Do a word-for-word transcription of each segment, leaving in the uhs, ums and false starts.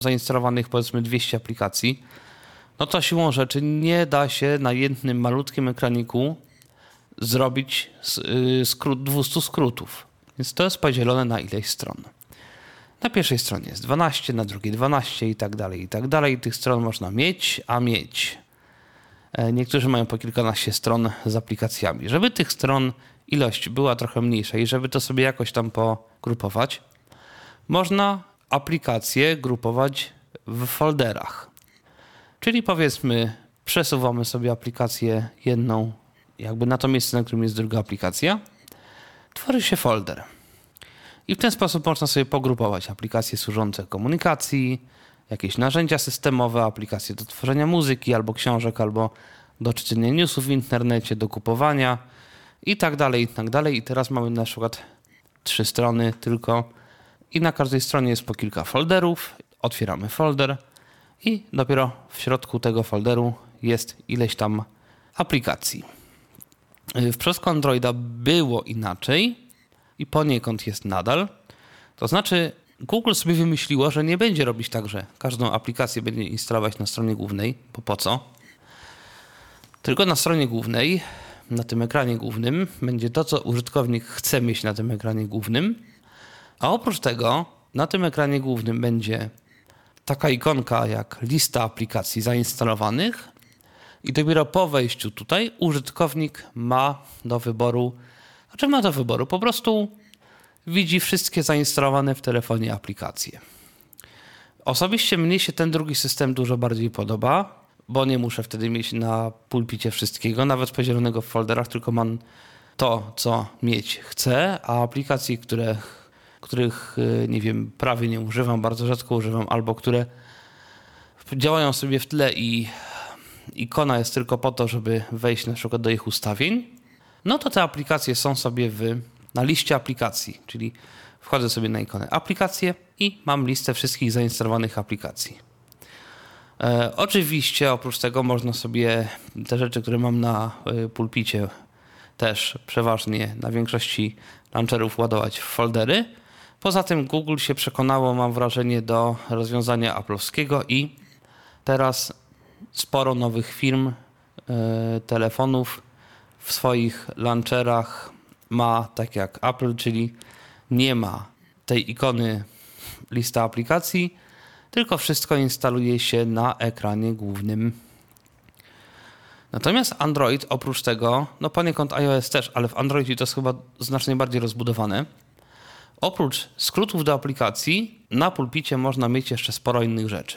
zainstalowanych powiedzmy dwieście aplikacji, no to siłą rzeczy nie da się na jednym malutkim ekraniku zrobić skrót, dwieście skrótów. Więc to jest podzielone na ileś stron. Na pierwszej stronie jest dwanaście, na drugiej dwanaście i tak dalej, i tak dalej. Tych stron można mieć, a mieć. Niektórzy mają po kilkanaście stron z aplikacjami. Żeby tych stron ilość była trochę mniejsza i żeby to sobie jakoś tam pogrupować, można aplikacje grupować w folderach. Czyli powiedzmy, przesuwamy sobie aplikację jedną jakby na to miejsce, na którym jest druga aplikacja. Tworzy się folder. I w ten sposób można sobie pogrupować aplikacje służące komunikacji, jakieś narzędzia systemowe, aplikacje do tworzenia muzyki albo książek, albo do czytania newsów w internecie, do kupowania i tak dalej, i tak dalej. I teraz mamy na przykład trzy strony tylko i na każdej stronie jest po kilka folderów. Otwieramy folder i dopiero w środku tego folderu jest ileś tam aplikacji. W przypadku Androida było inaczej i poniekąd jest nadal. To znaczy Google sobie wymyśliło, że nie będzie robić tak, że każdą aplikację będzie instalować na stronie głównej, bo po co? Tylko na stronie głównej, na tym ekranie głównym będzie to, co użytkownik chce mieć na tym ekranie głównym, a oprócz tego na tym ekranie głównym będzie taka ikonka jak lista aplikacji zainstalowanych i dopiero po wejściu tutaj użytkownik ma do wyboru, znaczy ma do wyboru, po prostu widzi wszystkie zainstalowane w telefonie aplikacje. Osobiście mnie się ten drugi system dużo bardziej podoba, bo nie muszę wtedy mieć na pulpicie wszystkiego, nawet podzielonego w folderach, tylko mam to, co mieć chcę, a aplikacji, które, których, nie wiem, prawie nie używam, bardzo rzadko używam, albo które działają sobie w tle i ikona jest tylko po to, żeby wejść na przykład do ich ustawień, no to te aplikacje są sobie w, na liście aplikacji, czyli wchodzę sobie na ikonę aplikacje i mam listę wszystkich zainstalowanych aplikacji. E, oczywiście oprócz tego można sobie te rzeczy, które mam na y, pulpicie też przeważnie na większości launcherów ładować w foldery. Poza tym Google się przekonało, mam wrażenie, do rozwiązania aple'owskiego i teraz sporo nowych firm y, telefonów w swoich launcherach ma tak jak Apple, czyli nie ma tej ikony lista aplikacji, tylko wszystko instaluje się na ekranie głównym. Natomiast Android oprócz tego, no poniekąd iOS też, ale w Androidzie to jest chyba znacznie bardziej rozbudowane. Oprócz skrótów do aplikacji na pulpicie można mieć jeszcze sporo innych rzeczy.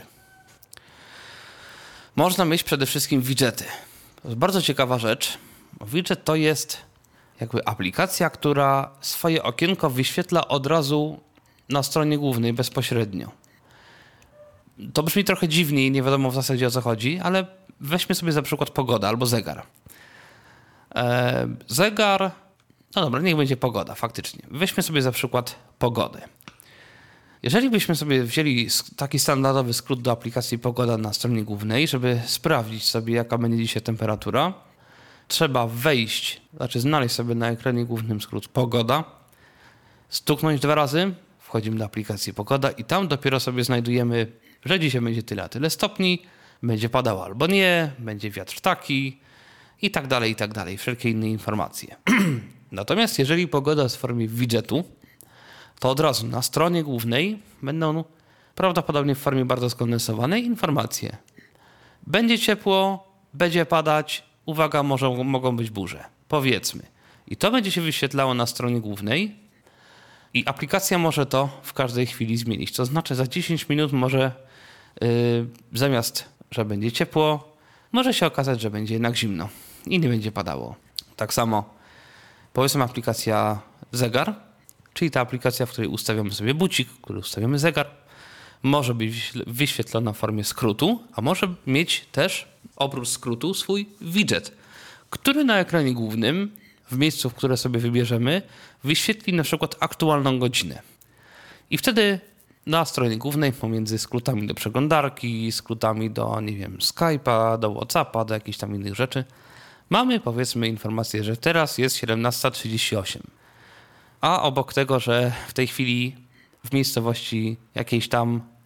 Można mieć przede wszystkim widgety. To jest bardzo ciekawa rzecz. Widget to jest jakby aplikacja, która swoje okienko wyświetla od razu na stronie głównej bezpośrednio. To brzmi trochę dziwnie i nie wiadomo w zasadzie o co chodzi, ale weźmy sobie za przykład pogoda albo zegar. Eee, zegar, no dobra, niech będzie pogoda faktycznie. Weźmy sobie za przykład pogodę. Jeżeli byśmy sobie wzięli taki standardowy skrót do aplikacji pogoda na stronie głównej, żeby sprawdzić sobie jaka będzie dzisiaj temperatura, trzeba wejść, znaczy znaleźć sobie na ekranie głównym skrót pogoda, stuknąć dwa razy, wchodzimy do aplikacji pogoda i tam dopiero sobie znajdujemy, że dzisiaj będzie tyle a tyle stopni, będzie padało albo nie, będzie wiatr taki i tak dalej, i tak dalej, wszelkie inne informacje. Natomiast jeżeli pogoda jest w formie widgetu, to od razu na stronie głównej będą prawdopodobnie w formie bardzo skondensowanej informacje. Będzie ciepło, będzie padać, uwaga, może, mogą być burze, powiedzmy. I to będzie się wyświetlało na stronie głównej i aplikacja może to w każdej chwili zmienić. To znaczy za dziesięć minut może yy, zamiast, że będzie ciepło, może się okazać, że będzie jednak zimno i nie będzie padało. Tak samo powiedzmy aplikacja zegar, czyli ta aplikacja, w której ustawiamy sobie bucik, w której ustawiamy zegar, może być wyświetlona w formie skrótu, a może mieć też oprócz skrótu swój widget, który na ekranie głównym, w miejscu, w które sobie wybierzemy, wyświetli na przykład aktualną godzinę. I wtedy na stronie głównej pomiędzy skrótami do przeglądarki, skrótami do, nie wiem, Skype'a, do WhatsAppa, do jakichś tam innych rzeczy, mamy powiedzmy informację, że teraz jest siedemnasta trzydzieści osiem. A obok tego, że w tej chwili w miejscowości jakiejś tam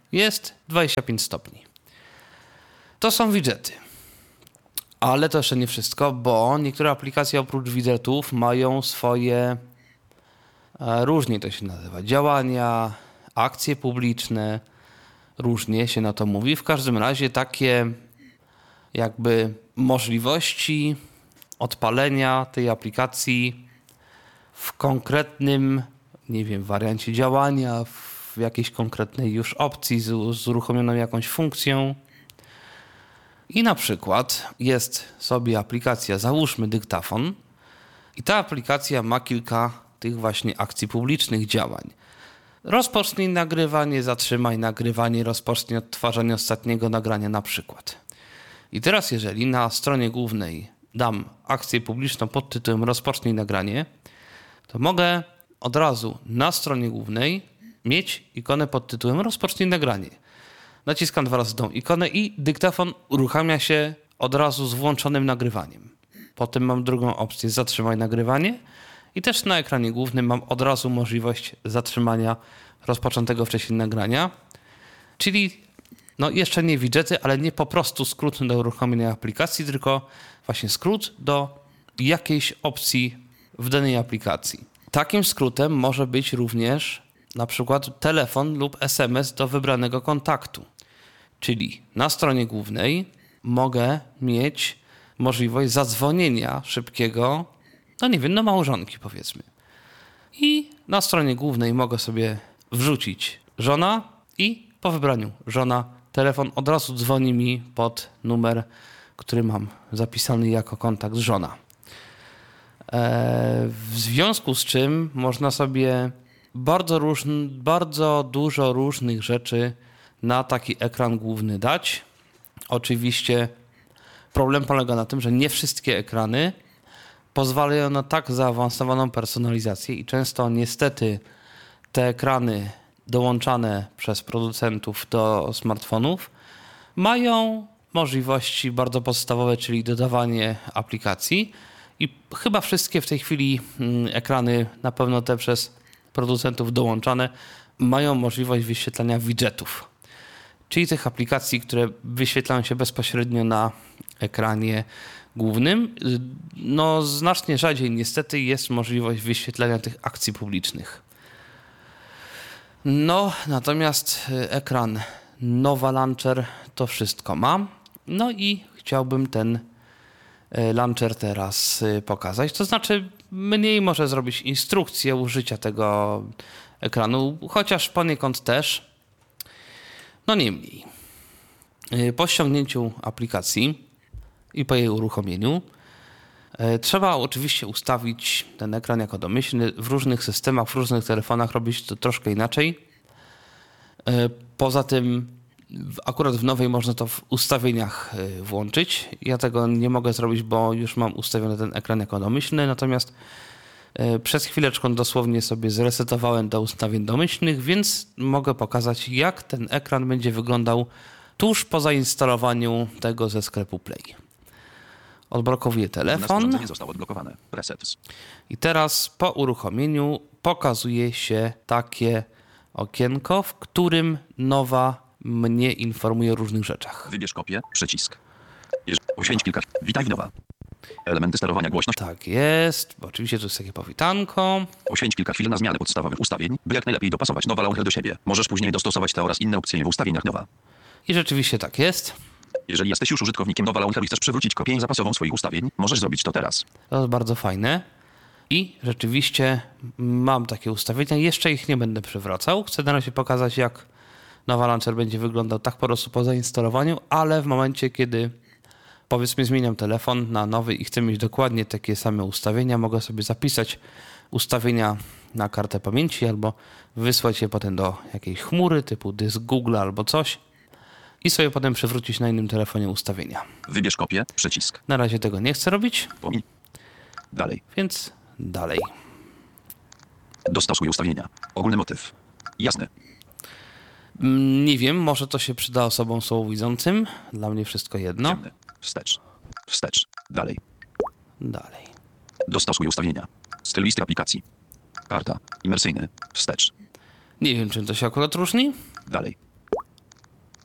Jest dwadzieścia pięć stopni. To są widgety. Ale to jeszcze nie wszystko, bo niektóre aplikacje oprócz widgetów mają swoje, e, różnie to się nazywa, działania, akcje publiczne, różnie się na to mówi. W każdym razie takie jakby możliwości odpalenia tej aplikacji w konkretnym, nie wiem, wariancie działania, w jakiejś konkretnej już opcji z, z uruchomioną jakąś funkcją. I na przykład jest sobie aplikacja, załóżmy dyktafon, i ta aplikacja ma kilka tych właśnie akcji publicznych, działań. Rozpocznij nagrywanie, zatrzymaj nagrywanie, rozpocznij odtwarzanie ostatniego nagrania na przykład. I teraz jeżeli na stronie głównej dam akcję publiczną pod tytułem rozpocznij nagranie, to mogę od razu na stronie głównej mieć ikonę pod tytułem rozpocznij nagranie. Naciskam dwa razy tą ikonę i dyktafon uruchamia się od razu z włączonym nagrywaniem. Potem mam drugą opcję zatrzymaj nagrywanie i też na ekranie głównym mam od razu możliwość zatrzymania rozpoczętego wcześniej nagrania. Czyli no jeszcze nie widgety, ale nie po prostu skrót do uruchomienia aplikacji, tylko właśnie skrót do jakiejś opcji w danej aplikacji. Takim skrótem może być również na przykład telefon lub es em es do wybranego kontaktu. Czyli na stronie głównej mogę mieć możliwość zadzwonienia szybkiego, no nie wiem, do małżonki powiedzmy. I na stronie głównej mogę sobie wrzucić żona i po wybraniu żona telefon od razu dzwoni mi pod numer, który mam zapisany jako kontakt żona. W związku z czym można sobie bardzo, różn, bardzo dużo różnych rzeczy na taki ekran główny dać. Oczywiście problem polega na tym, że nie wszystkie ekrany pozwalają na tak zaawansowaną personalizację i często niestety te ekrany dołączane przez producentów do smartfonów mają możliwości bardzo podstawowe, czyli dodawanie aplikacji i chyba wszystkie w tej chwili ekrany, na pewno te przez producentów dołączane, mają możliwość wyświetlania widgetów, czyli tych aplikacji, które wyświetlają się bezpośrednio na ekranie głównym. No znacznie rzadziej niestety jest możliwość wyświetlania tych akcji publicznych. No natomiast ekran Nova Launcher to wszystko ma. No i chciałbym ten launcher teraz pokazać. To znaczy mniej może zrobić instrukcję użycia tego ekranu, chociaż poniekąd też. No niemniej. Po ściągnięciu aplikacji i po jej uruchomieniu trzeba oczywiście ustawić ten ekran jako domyślny. W różnych systemach, w różnych telefonach robi się to troszkę inaczej. Poza tym akurat w nowej można to w ustawieniach włączyć. Ja tego nie mogę zrobić, bo już mam ustawiony ten ekran jako domyślny, natomiast przez chwileczkę dosłownie sobie zresetowałem do ustawień domyślnych, więc mogę pokazać, jak ten ekran będzie wyglądał tuż po zainstalowaniu tego ze sklepu Play. Odblokowuję telefon. Urządzenie zostało odblokowane. Presets. I teraz po uruchomieniu pokazuje się takie okienko, w którym Nowa mnie informuje o różnych rzeczach. Wybierz kopię, przycisk. Uświęć kilka. Witaj w Nowa. Elementy sterowania głośności. Tak jest. Bo oczywiście to jest takie powitanko. Poświęć kilka chwil na zmianę podstawowych ustawień, by jak najlepiej dopasować Nowa Launcher do siebie. Możesz później dostosować te oraz inne opcje w ustawieniach Nowa. I rzeczywiście tak jest. Jeżeli jesteś już użytkownikiem Nowa Launcher i chcesz przywrócić kopię zapasową swoich ustawień, możesz zrobić to teraz. To jest bardzo fajne. I rzeczywiście mam takie ustawienia. Jeszcze ich nie będę przywracał. Chcę na razie pokazać, jak Nowa Launcher będzie wyglądał tak po prostu po zainstalowaniu, ale w momencie, kiedy powiedzmy zmieniam telefon na nowy i chcę mieć dokładnie takie same ustawienia, mogę sobie zapisać ustawienia na kartę pamięci albo wysłać je potem do jakiejś chmury typu dysk Google albo coś i sobie potem przywrócić na innym telefonie ustawienia. Wybierz kopię, przycisk. Na razie tego nie chcę robić. Pomiń. Dalej. Więc dalej. Dostosuj ustawienia. Ogólny motyw. Jasne. Nie wiem, może to się przyda osobom słabowidzącym. Dla mnie wszystko jedno. Ciemny. Wstecz. Wstecz. Dalej. Dalej. Dostosuj ustawienia. Styl listy aplikacji. Karta. Imersyjny. Wstecz. Nie wiem, czym to się akurat różni. Dalej.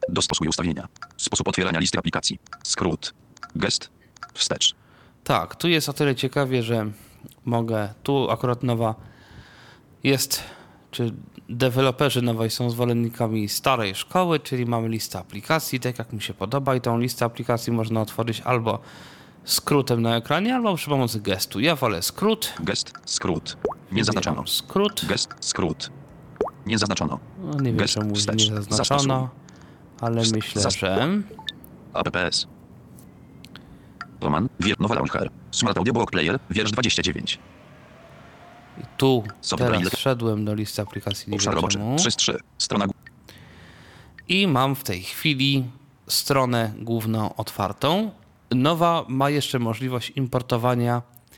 Dostosuj ustawienia. Sposób otwierania listy aplikacji. Skrót. Gest. Wstecz. Tak, tu jest o tyle ciekawie, że mogę, tu akurat nowa jest, czy deweloperzy nowej są zwolennikami starej szkoły, czyli mamy listę aplikacji, tak jak mi się podoba i tą listę aplikacji można otworzyć albo skrótem na ekranie, albo przy pomocy gestu. Ja wolę skrót. Gest. Skrót. Nie zaznaczono. Wybieram skrót. Gest. Skrót. Nie zaznaczono. No, nie wiem, Gest. czemu Wstecz. nie zaznaczono, Zastosuj. ale Wst- myślę, zas- że... apps. Roman. Wier. Nowa launcher. Smart Audio Block Player. Wiersz dwadzieścia dziewięć. I tu Sobie teraz ile- wszedłem do listy aplikacji, nie Obszar wiem roboczy. czemu. trzy z trzy. Strona gó- I mam w tej chwili stronę główną otwartą. Nowa ma jeszcze możliwość importowania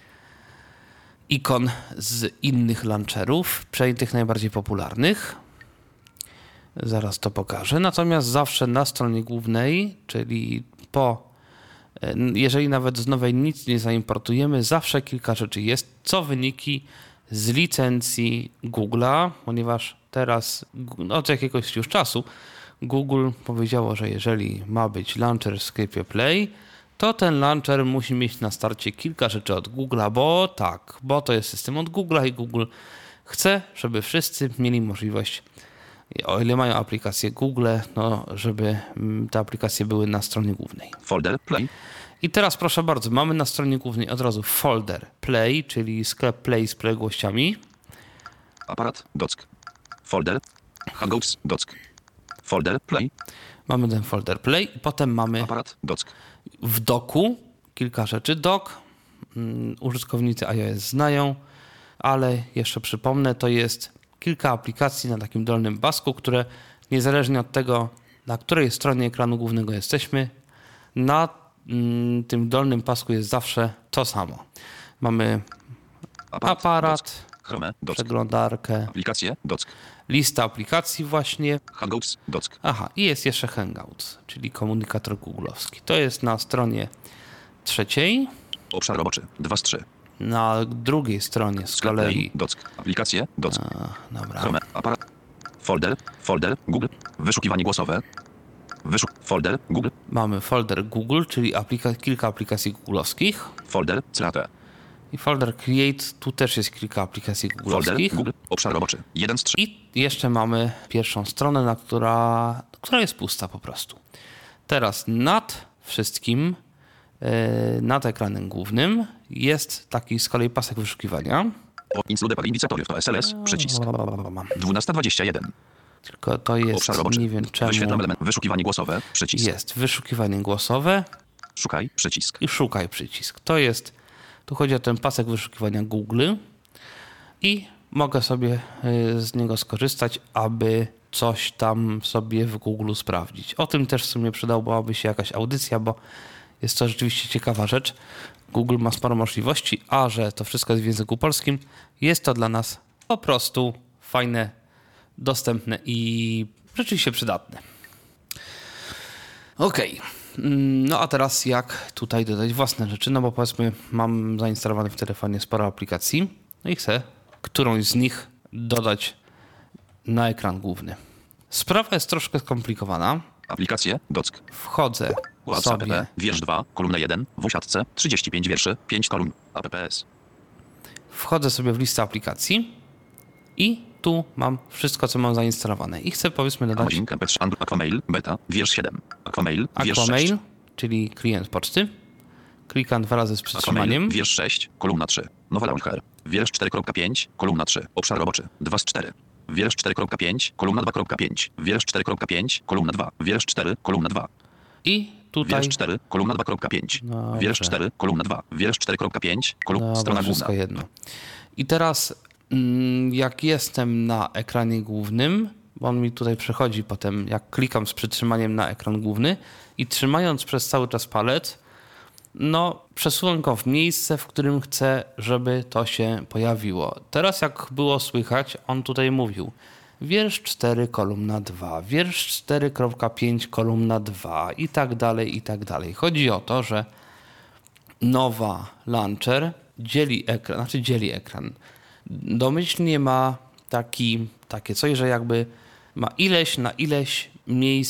ikon z innych launcherów, przynajmniej tych najbardziej popularnych. Zaraz to pokażę. Natomiast zawsze na stronie głównej, czyli po, jeżeli nawet z nowej nic nie zaimportujemy, zawsze kilka rzeczy jest, co wyniki z licencji Google'a, ponieważ teraz no, od jakiegoś już czasu Google powiedziało, że jeżeli ma być launcher w sklepie Play, to ten launcher musi mieć na starcie kilka rzeczy od Google'a, bo tak, bo to jest system od Google'a i Google chce, żeby wszyscy mieli możliwość, o ile mają aplikację Google, no żeby te aplikacje były na stronie głównej. Folder. Play. I teraz proszę bardzo, mamy na stronie głównej od razu folder Play, czyli sklep Play z poległościami. Aparat. Dock. Folder. Hangouts. Dock. Folder. Play. Mamy ten folder Play i potem mamy Aparat. Dock. w doku kilka rzeczy. Dock um, użytkownicy iOS znają, ale jeszcze przypomnę, to jest kilka aplikacji na takim dolnym pasku, które niezależnie od tego, na której stronie ekranu głównego jesteśmy, na um, tym dolnym pasku jest zawsze to samo. Mamy Aparat. aparat, Dock. Chrome. Dock. przeglądarkę, Aplikacje. Dock. lista aplikacji właśnie. Hangouts. Dock. Aha, i jest jeszcze Hangouts, czyli komunikator googlowski. To jest na stronie trzeciej. Obszar roboczy. dwa z trzy. Na drugiej stronie z Sklep kolei... Play. Dock. Aplikacje. Dock. A, dobra. Chrome. Aparat. Folder. Folder. Google. Wyszukiwanie głosowe. Wyszuk. Folder. Google. Mamy folder Google, czyli aplika- kilka aplikacji googlowskich. Folder. Create. I folder Create, tu też jest kilka aplikacji Folder. googlowskich. Google. Obszar roboczy. jeden z trzy. I jeszcze mamy pierwszą stronę, na która, która jest pusta po prostu. Teraz nad wszystkim, yy, nad ekranem głównym jest taki z kolei pasek wyszukiwania. O Include Indicatoriów to S L S. Przycisk. dwunasta dwadzieścia jeden. Tylko to jest, Obszar roboczy. nie wiem czemu, Wyświetlam element. Wyszukiwanie głosowe. Przycisk. jest wyszukiwanie głosowe Szukaj. Przycisk. i szukaj przycisk. To jest, tu chodzi o ten pasek wyszukiwania Google i mogę sobie y, z niego skorzystać, aby coś tam sobie w Google sprawdzić. O tym też w sumie przydałaby się jakaś audycja, bo jest to rzeczywiście ciekawa rzecz. Google ma sporo możliwości, a że to wszystko jest w języku polskim, jest to dla nas po prostu fajne, dostępne i rzeczywiście przydatne. Okej. No a teraz jak tutaj dodać własne rzeczy? No bo powiedzmy mam zainstalowane w telefonie sporo aplikacji no i chcę którąś z nich dodać na ekran główny. Sprawa jest troszkę skomplikowana. Aplikacje. Dock. Wchodzę WhatsApp. sobie, Wiersz dwa. Kolumna jeden. W siatce. trzydzieści pięć wierszy. pięć kolumn. apps. wchodzę sobie w listę aplikacji i tu mam wszystko, co mam zainstalowane. I chcę powiedzmy dodać Amazing, M P trzy, Android, Aquamail, Beta, wiersz siedem. Aquamail, wiersz Aquamail, sześć. czyli klient poczty. Klikam dwa razy z przytrzymaniem. Aquamail, wiersz sześć, kolumna trzy. Nowa launcher. Wiersz cztery kropka pięć, kolumna trzy. Obszar roboczy. dwa z cztery. Wiersz cztery kropka pięć, kolumna dwa kropka pięć. Wiersz cztery kropka pięć, kolumna dwa. Wiersz cztery, kolumna dwa. I tutaj... Wiersz cztery, kolumna dwa kropka pięć. Dobrze. Wiersz cztery, kolumna dwa. Wiersz cztery kropka pięć, kolumna Dobra, strona wszystko główna. jedno. I teraz mm, jak jestem na ekranie głównym, bo on mi tutaj przechodzi potem, jak klikam z przytrzymaniem na ekran główny i trzymając przez cały czas palec, no przesuwam go w miejsce, w którym chcę, żeby to się pojawiło. Teraz jak było słychać, on tutaj mówił wiersz cztery, kolumna dwa, wiersz cztery kropka pięć, kolumna dwa i tak dalej, i tak dalej. Chodzi o to, że nowa launcher dzieli ekran, znaczy dzieli ekran. Domyślnie ma taki, takie coś, że jakby ma ileś na ileś miejsc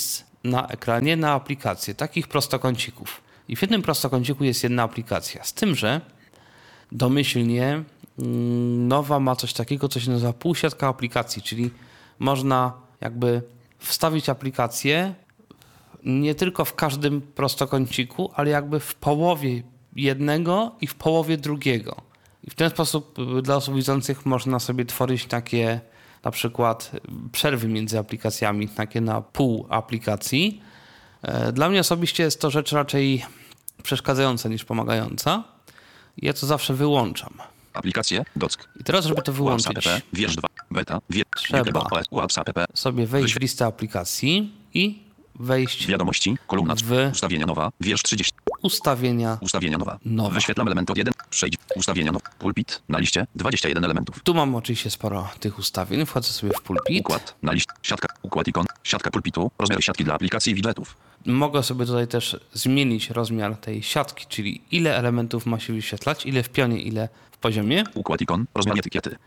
na ekranie na aplikacje, takich prostokącików. I w jednym prostokąciku jest jedna aplikacja. Z tym, że domyślnie Nowa ma coś takiego, co się nazywa półsiatka aplikacji, czyli można jakby wstawić aplikację nie tylko w każdym prostokąciku, ale jakby w połowie jednego i w połowie drugiego. I w ten sposób dla osób widzących można sobie tworzyć takie na przykład przerwy między aplikacjami, takie na pół aplikacji. Dla mnie osobiście jest to rzecz raczej przeszkadzająca niż pomagająca. Ja to zawsze wyłączam. Aplikacje, dock. I teraz, żeby to wyłączyć, wiersz dwa, beta, trzeba sobie wejść w listę aplikacji i wejść wiadomości, kolumna w ustawienia nowa, wiersz trzydzieści. Ustawienia Ustawienia nowa. nowa. Wyświetlam element od jeden, przejdź, ustawienia nowa. Pulpit, na liście, dwadzieścia jeden elementów. Tu mam oczywiście sporo tych ustawień. Wchodzę sobie w pulpit. Układ, na liście, siatka, układ ikon, siatka pulpitu, rozmiar siatki dla aplikacji i widgetów. Mogę sobie tutaj też zmienić rozmiar tej siatki, czyli ile elementów ma się wyświetlać, ile w pionie, ile w poziomie. Układ ikon, rozmiar etykiety.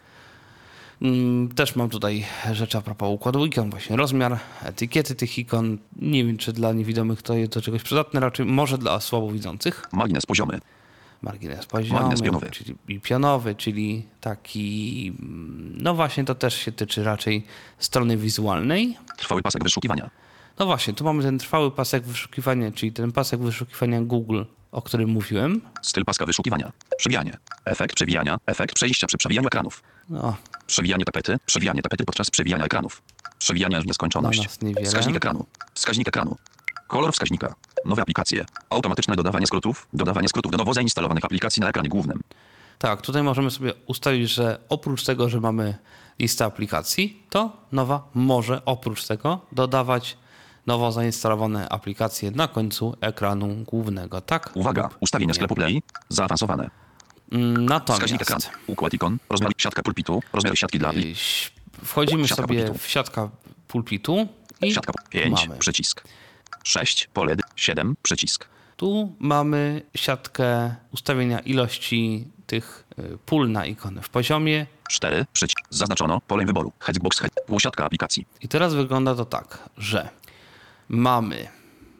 Też mam tutaj rzeczy a propos układu ikon, właśnie rozmiar, etykiety tych ikon. Nie wiem, czy dla niewidomych to jest do czegoś przydatne, raczej może dla słabowidzących. Margines poziomy. Margines poziomy, Margines pionowy. czyli i pionowy, czyli taki, no właśnie to też się tyczy raczej strony wizualnej. Trwały pasek wyszukiwania. No właśnie, tu mamy ten trwały pasek wyszukiwania, czyli ten pasek wyszukiwania Google, o którym mówiłem. Styl paska wyszukiwania. Przewijanie. Efekt przewijania. Efekt przejścia przy przewijaniu ekranów. No, Przewijanie tapety. Przewijanie tapety podczas przewijania ekranów. Przewijanie w nieskończoność. Dla nas niewiele. Wskaźnik ekranu. Wskaźnik ekranu. Kolor wskaźnika. Nowe aplikacje. Automatyczne dodawanie skrótów. Dodawanie skrótów do nowo zainstalowanych aplikacji na ekranie głównym. tak, tutaj możemy sobie ustalić, że oprócz tego, że mamy listę aplikacji, to Nowa może oprócz tego dodawać nowo zainstalowane aplikacje na końcu ekranu głównego. Tak? Uwaga. lub Ustawienia nie. sklepu Play. Zaawansowane. Wskaźnik ekranu. Natomiast Układ ikon. Rozmiar siatka pulpitu. Rozmiar siatki dla aplikacji. ś- wchodzimy Siatka sobie pulpitu. w siatkę pulpitu i Siatka pięć. mamy. Przycisk. sześć. Pole siedem. Przycisk. Tu mamy siatkę ustawienia ilości tych y, pól na ikony w poziomie. cztery. Przycisk. Zaznaczono. Pole wyboru. Hexbox. Head. Półsiatka aplikacji. I teraz wygląda to tak, że mamy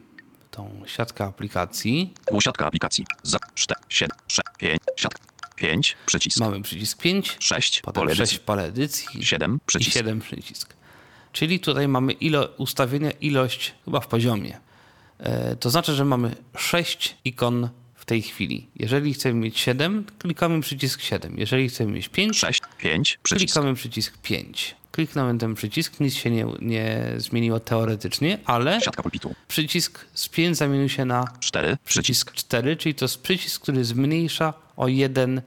tą siatkę aplikacji, Półsiatka aplikacji. Za cztery. siedem. sześć. pięć. Siatka. pięć. Przycisk. mamy przycisk pięć, sześć. potem Pole sześć edycji. pole edycji siedem. i Przycisk. siedem przycisk. Czyli tutaj mamy ilo, ustawienia ilość chyba w poziomie. E, to znaczy, że mamy sześć ikon w tej chwili. Jeżeli chcemy mieć siedem, klikamy przycisk siedem. Jeżeli chcemy mieć pięć, sześć. pięć. Przycisk. klikamy przycisk pięć. Kliknąłem ten przycisk, nic się nie, nie zmieniło teoretycznie, ale Siatka pulpitu. przycisk z pięć zamienił się na cztery. Przycisk. przycisk cztery, czyli to jest przycisk, który zmniejsza o jeden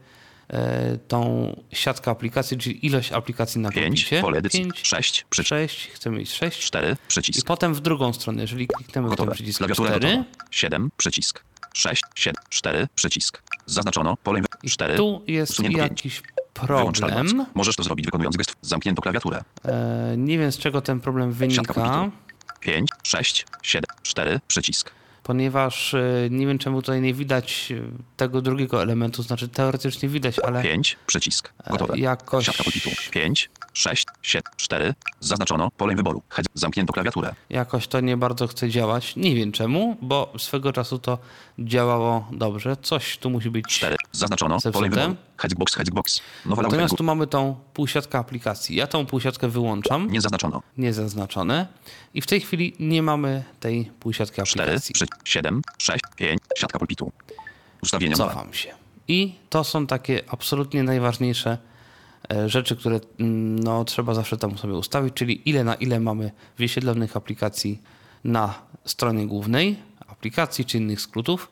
e, tą siatkę aplikacji, czyli ilość aplikacji na pięć. pulpicie. Pole edycji. pięć, sześć. Przycisk. sześć, chcemy mieć sześć. cztery. I Przycisk. potem w drugą stronę, jeżeli klikniemy w ten Gotowe. przycisk Klawiatura cztery, gotowa. siedem. Przycisk. sześć. siedem. cztery. Przycisk. Zaznaczono. Pole cztery. tu jest Usunięto pięć. jakiś Wyłącz problem. task. Możesz to zrobić wykonując gest. Zamknięto klawiaturę. E, nie wiem, z czego ten problem Siatka wynika, pulpitu. pięć. sześć. siedem. cztery. Przycisk. ponieważ e, nie wiem, czemu tutaj nie widać e, tego drugiego elementu, znaczy teoretycznie widać, ale pięć. Przycisk. Gotowe. jakoś- Siatka pulpitu. pięć. sześć. siedem. cztery. Zaznaczono. Pole wyboru. Head. Zamknięto klawiaturę. jakoś to nie bardzo chce działać. Nie wiem czemu, bo swego czasu to działało dobrze. Coś tu musi być. cztery. Zaznaczono. Zepsute. Pole wyboru. Hexbox. Hexbox. Nowa Natomiast launcher. tu mamy tą półsiatkę aplikacji. Ja tą półsiatkę wyłączam, Nie zaznaczono. niezaznaczone. I w tej chwili nie mamy tej półsiatki cztery. aplikacji. siedem. sześć. pięć. Siatka pulpitu. Ustawienia nowe. Cofam się. I to są takie absolutnie najważniejsze e, rzeczy, które mm, no, trzeba zawsze tam sobie ustawić, czyli ile na ile mamy wyświetlonych aplikacji na stronie głównej, aplikacji czy innych skrótów.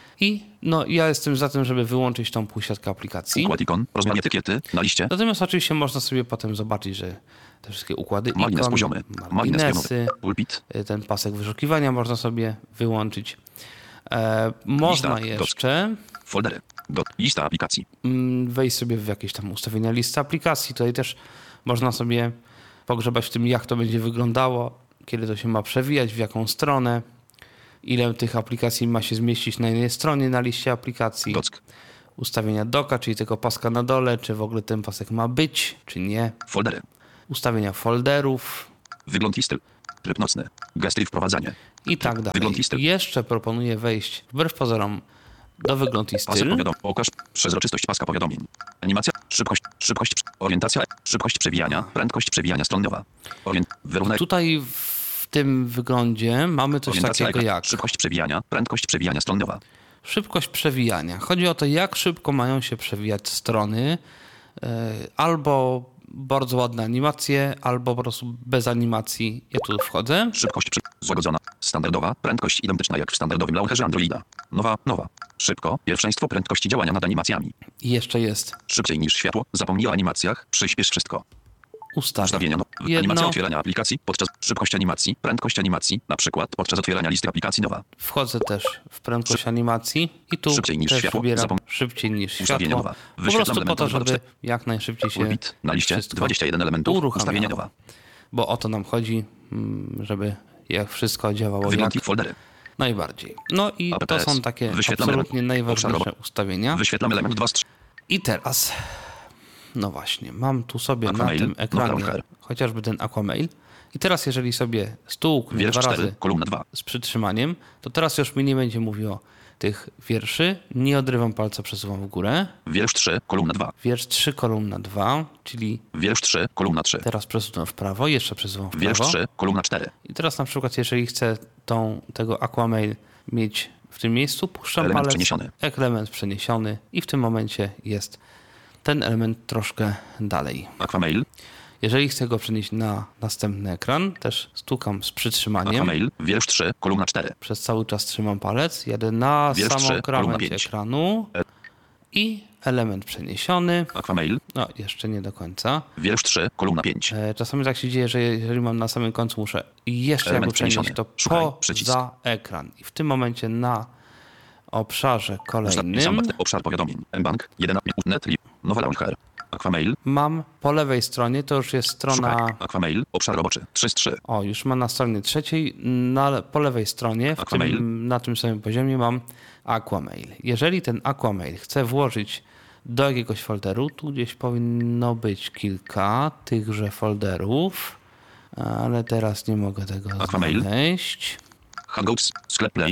I no, ja jestem za tym, żeby wyłączyć tą półsiatkę aplikacji. Układ ikon. Rozmiar etykiety. Na liście. Natomiast oczywiście można sobie potem zobaczyć, że te wszystkie układy Margines ikon, poziomy. Margines marginesy, pionowy. Pulpit. y, ten pasek wyszukiwania można sobie wyłączyć. E, można Lista, jeszcze Foldery. Do, lista aplikacji. mm, wejść sobie w jakieś tam ustawienia listy aplikacji. Tutaj też można sobie pogrzebać w tym, jak to będzie wyglądało, kiedy to się ma przewijać, w jaką stronę, ile tych aplikacji ma się zmieścić na jednej stronie na liście aplikacji. Dock. Ustawienia doka, czyli tego paska na dole, czy w ogóle ten pasek ma być, czy nie. Foldery. Ustawienia folderów. Wygląd listy. Tryb nocny. Gesty i wprowadzanie. i tak dalej. Wygląd listy. Jeszcze proponuję wejść wbrew pozorom do wygląd i Pasek styl. powiadomień. Pokaż przezroczystość paska powiadomień. Animacja, szybkość, szybkość, orientacja, szybkość przewijania, prędkość przewijania stroniowa. Orient, wyrównaj, Tutaj w tym wyglądzie mamy coś orientacja, takiego ekran, jak szybkość przewijania, prędkość przewijania stroniowa. szybkość przewijania. Chodzi o to, jak szybko mają się przewijać strony. Yy, albo bardzo ładne animacje, albo po prostu bez animacji. Ja tu wchodzę. Szybkość przy... złagodzona, standardowa, prędkość identyczna jak w standardowym launcherze Androida. Nowa, nowa. Szybko, pierwszeństwo prędkości działania nad animacjami. I jeszcze jest Szybciej niż światło, zapomnij o animacjach, przyspiesz wszystko. ustawienia. Ustawienia, no, Jedno. animacja otwierania aplikacji, podczas szybkość animacji, prędkość animacji, na przykład podczas otwierania listy aplikacji nowa. Wchodzę też w prędkość animacji i tu Szybciej niż też światło, wybieram zapom- szybciej niż Ustawienia światło. nowa. Po Wyświetlam prostu po to, elementy żeby dwa jak najszybciej się Ulbit, na liście wszystko dwadzieścia jeden elementów, uruchamiało. ustawienia nowa. Bo o to nam chodzi, mm, żeby jak wszystko działało jak Wygląd i foldery. najbardziej. No i A P to P S. są takie Wyświetlamy absolutnie element. najważniejsze Obszar ustawienia. Wyświetlam element dwa z trzech. I teraz, no właśnie, mam tu sobie Aquamail, na tym ekranie Novel chociażby ten Aquamail. I teraz jeżeli sobie stół uknę Wiersz dwa cztery, razy kolumna dwa. z przytrzymaniem, to teraz już mi nie będzie mówiło tych wierszy. Nie odrywam palca, przesuwam w górę. Wiersz trzy, kolumna dwa. Wiersz trzy, kolumna dwa, czyli Wiersz trzy, kolumna trzy. teraz przesuwam w prawo, jeszcze przesuwam w Wiersz prawo. trzy, kolumna cztery. I teraz na przykład, jeżeli chcę tą, tego Aquamail mieć w tym miejscu, puszczam Element palec, przeniesiony. element przeniesiony i w tym momencie jest ten element troszkę dalej. Aquamail, Jeżeli chcę go przenieść na następny ekran, też stukam z przytrzymaniem. Aquamail, wiersz trzy, kolumna cztery. Przez cały czas trzymam palec, jadę na Wiersz samą trzy, kolumna krawędź pięć. ekranu i element przeniesiony. Aquamail, No, jeszcze nie do końca. wiersz trzy, kolumna pięć. E, Czasami tak się dzieje, że jeżeli mam na samym końcu, muszę jeszcze Element jakby przenieść przeniesiony. to Szukaj, poza przycisk. ekran. I w tym momencie na obszarze Ostatni sam kolejnym obszar powiadomień. mBank, jeden, net, lib, nowa launcher. Aquamail, mam po lewej stronie, to już jest strona... szukaj. Aquamail, obszar roboczy, trzy z trzy. O, już mam na stronie trzeciej, na, po lewej stronie, w Aquamail. tym, na tym samym poziomie mam Aquamail. Jeżeli ten Aquamail chcę włożyć do jakiegoś folderu, tu gdzieś powinno być kilka tychże folderów, ale teraz nie mogę tego Aquamail. znaleźć. Hangouts, sklep Play,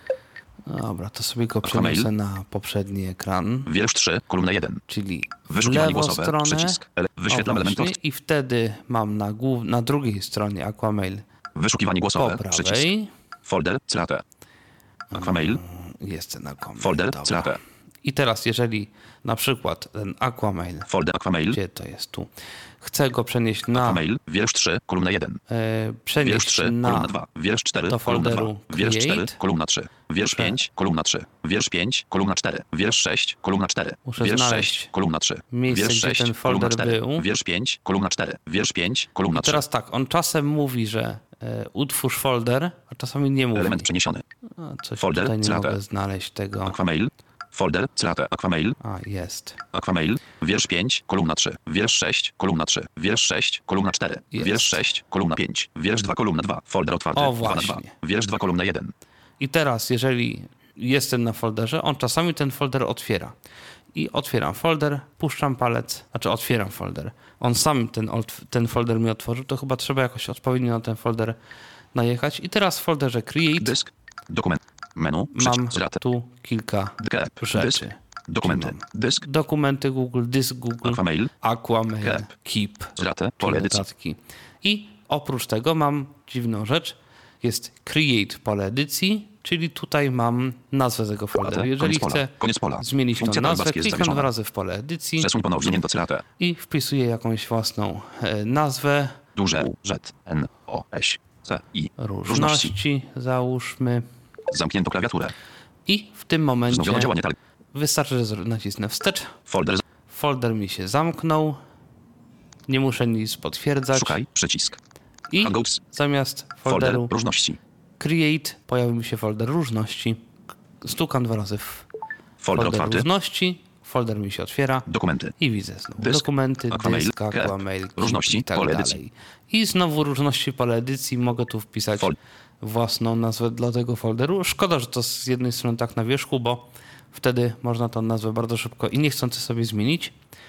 Dobra, to sobie go Aquamail. przeniosę na poprzedni ekran, wiersz trzy, kolumna jeden. czyli w Wyszukiwanie lewą głosowe, stronę. przycisk. Ele- wyświetlam O, element właśnie. I wtedy mam na, głów- na drugiej stronie Aquamail Wyszukiwanie po głosowe, przycisk. prawej. Folder, crate. Aquamail, Jest ten Aquamail. folder, dobra. crate. I teraz, jeżeli na przykład ten Aquamail, Folder, Aquamail, gdzie to jest tu, chcę go przenieść na, Aquamail, wiersz trzy, kolumna jeden. e, Wiersz przenieść trzy, kolumna na, dwa. Wiersz cztery, do kolumna folderu dwa. Wiersz cztery, Create. kolumna trzy. Wiersz Muszę- pięć, kolumna trzy. Wiersz pięć, kolumna cztery. Wiersz sześć, kolumna cztery. Muszę Wiersz znaleźć sześć, kolumna trzy. miejsce, Wiersz gdzie sześć, ten kolumna folder cztery. był. Wiersz pięć, kolumna cztery. Wiersz pięć, kolumna trzy. teraz tak, on czasem mówi, że e, utwórz folder, a czasami nie mówi. Element przeniesiony. A, coś folder, tutaj nie crate. mogę znaleźć tego. Aquamail, folder, crate. Aquamail, A, jest. Aquamail, wiersz pięć, kolumna trzy. Wiersz sześć, kolumna trzy. Wiersz sześć, kolumna cztery. Jest. Wiersz sześć, kolumna pięć. Wiersz dwa, kolumna dwa. Folder otwarty. O, dwa na dwa. właśnie. Wiersz dwa, kolumna jeden. I teraz, jeżeli jestem na folderze, on czasami ten folder otwiera. I otwieram folder, puszczam palec, znaczy otwieram folder. On sam ten, ot- ten folder mi otworzył, to chyba trzeba jakoś odpowiednio na ten folder najechać. I teraz w folderze Create Dysk, dokument, menu, mam przycisk, crate. tu kilka Cap, rzeczy. dysk, dokumenty, Czyli mam dysk, Dokumenty Google, dysk Google, Aquamail, Aquamail, Cap. Keep, crate, czyli pole edycji. notatki. I oprócz tego mam dziwną rzecz, jest Create pole edycji, czyli tutaj mam nazwę tego folderu. Crate, Jeżeli koniec pola, chcę koniec pola. zmienić tą Funkcja nazwę, toolbarskiej jest klikam zawieszona. dwa razy w pole edycji Przesuń ponownie do crate. i wpisuję jakąś własną e, nazwę Duże Z, N, O, S, C, I. Różności. różności, załóżmy. Zamknięto klawiaturę. I w tym momencie Wznowiono działanie tal. wystarczy, że nacisnę wstecz. Folder, Folder mi się zamknął. Nie muszę nic potwierdzać. szukaj, przycisk. I Hangouts, zamiast folder, folderu różności. Create pojawił mi się folder różności. Stukam dwa razy w Folder folder otwarty. różności. Folder mi się otwiera Dokumenty. i widzę znowu Dysk, dokumenty, Aquamail, dysk, Cap, Aquamail, Keep różności, i tak pole dalej. edycji. I znowu różności pole edycji. Mogę tu wpisać Fol- własną nazwę dla tego folderu. Szkoda, że to z jednej strony tak na wierzchu, bo wtedy można tą nazwę bardzo szybko i niechcący sobie zmienić.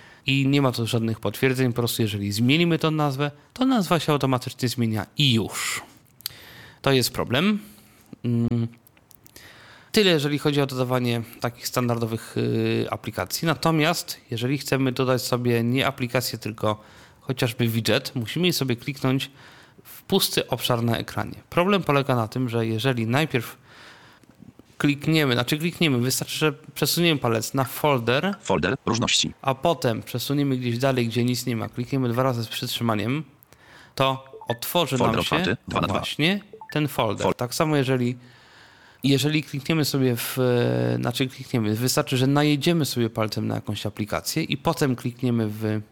I nie ma tu żadnych potwierdzeń. Po prostu jeżeli zmienimy tą nazwę, to nazwa się automatycznie zmienia i już. To jest problem. Tyle, jeżeli chodzi o dodawanie takich standardowych y, aplikacji. Natomiast jeżeli chcemy dodać sobie nie aplikację, tylko chociażby widget, musimy sobie kliknąć w pusty obszar na ekranie. Problem polega na tym, że jeżeli najpierw klikniemy, znaczy klikniemy, wystarczy, że przesuniemy palec na folder, Folder różności. a potem przesuniemy gdzieś dalej, gdzie nic nie ma, klikniemy dwa razy z przytrzymaniem, to otworzy Folder nam się otwarty, dwa na dwa. właśnie ten folder. Fol- tak samo jeżeli Jeżeli klikniemy sobie w, znaczy klikniemy, wystarczy, że najedziemy sobie palcem na jakąś aplikację i potem klikniemy w e,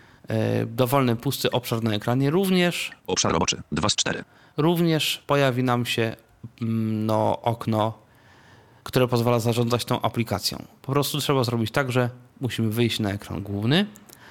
dowolny pusty obszar na ekranie, również, Obszar roboczy. dwa z czterech. również pojawi nam się mm, no, okno, które pozwala zarządzać tą aplikacją. Po prostu trzeba zrobić tak, że musimy wyjść na ekran główny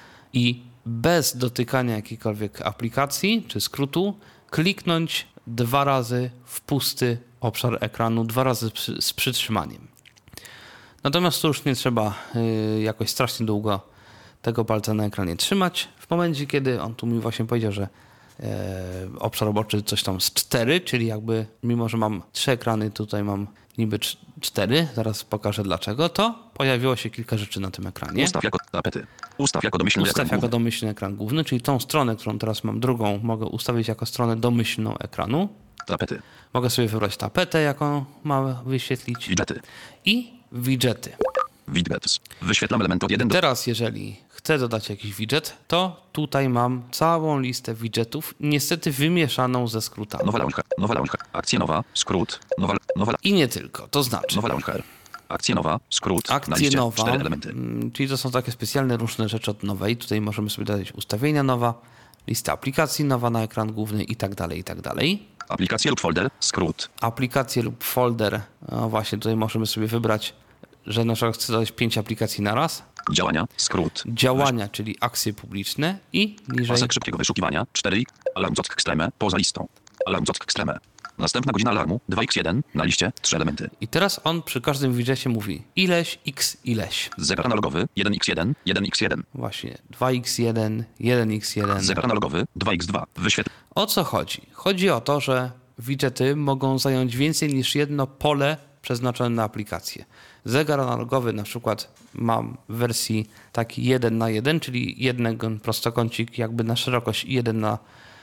i bez dotykania jakiejkolwiek aplikacji czy skrótu kliknąć dwa razy w pusty obszar ekranu, dwa razy przy, z przytrzymaniem. Natomiast tu już nie trzeba y, jakoś strasznie długo tego palca na ekranie trzymać. W momencie, kiedy on tu mi właśnie powiedział, że y, obszar roboczy coś tam z cztery, czyli jakby mimo, że mam trzy ekrany, tutaj mam niby cztery, zaraz pokażę dlaczego, to pojawiło się kilka rzeczy na tym ekranie. Ustaw jako tapety. Ustaw jako domyślny Ustaw ekran jako główny. domyślny ekran główny, czyli tą stronę, którą teraz mam drugą, mogę ustawić jako stronę domyślną ekranu. Tapety. Mogę sobie wybrać tapetę, jaką ma wyświetlić Widgety. i widgety. Widgets. Wyświetlam element od jeden do... Teraz jeżeli chcę dodać jakiś widget, to tutaj mam całą listę widgetów, niestety wymieszaną ze skrótami. Nowa launcher. Nowa launcher. Akcja nowa. Skrót. Nowa... Nowa... I nie tylko, to znaczy Nowa launcher. Akcja nowa. Skrót. Na akcje liście. nowa, Cztery elementy. mm, czyli to są takie specjalne różne rzeczy od nowej. Tutaj możemy sobie dodać ustawienia nowa, lista aplikacji nowa na ekran główny i tak dalej, i tak dalej. Aplikacje lub folder. Skrót. Aplikacje lub folder, no właśnie tutaj możemy sobie wybrać, że na przykład chcę dodać pięć aplikacji na raz. Działania. Skrót. Działania, czyli akcje publiczne i niżej Pasek szybkiego wyszukiwania. cztery. Alarm Zock Extreme. Poza listą. Alarm Zock Extreme. Następna godzina alarmu. dwa iks jeden. Na liście. trzy elementy. I teraz on przy każdym widżecie mówi ileś, x, ileś. Zegar analogowy. jeden iks jeden. jeden iks jeden. Właśnie dwa iks jeden, jeden iks jeden. Zegar analogowy. dwa iks dwa. Wyświetl... O co chodzi? Chodzi o to, że widżety mogą zająć więcej niż jedno pole przeznaczone na aplikację. Zegar analogowy na przykład mam w wersji taki jeden na jeden, czyli jeden prostokącik jakby na szerokość i jeden na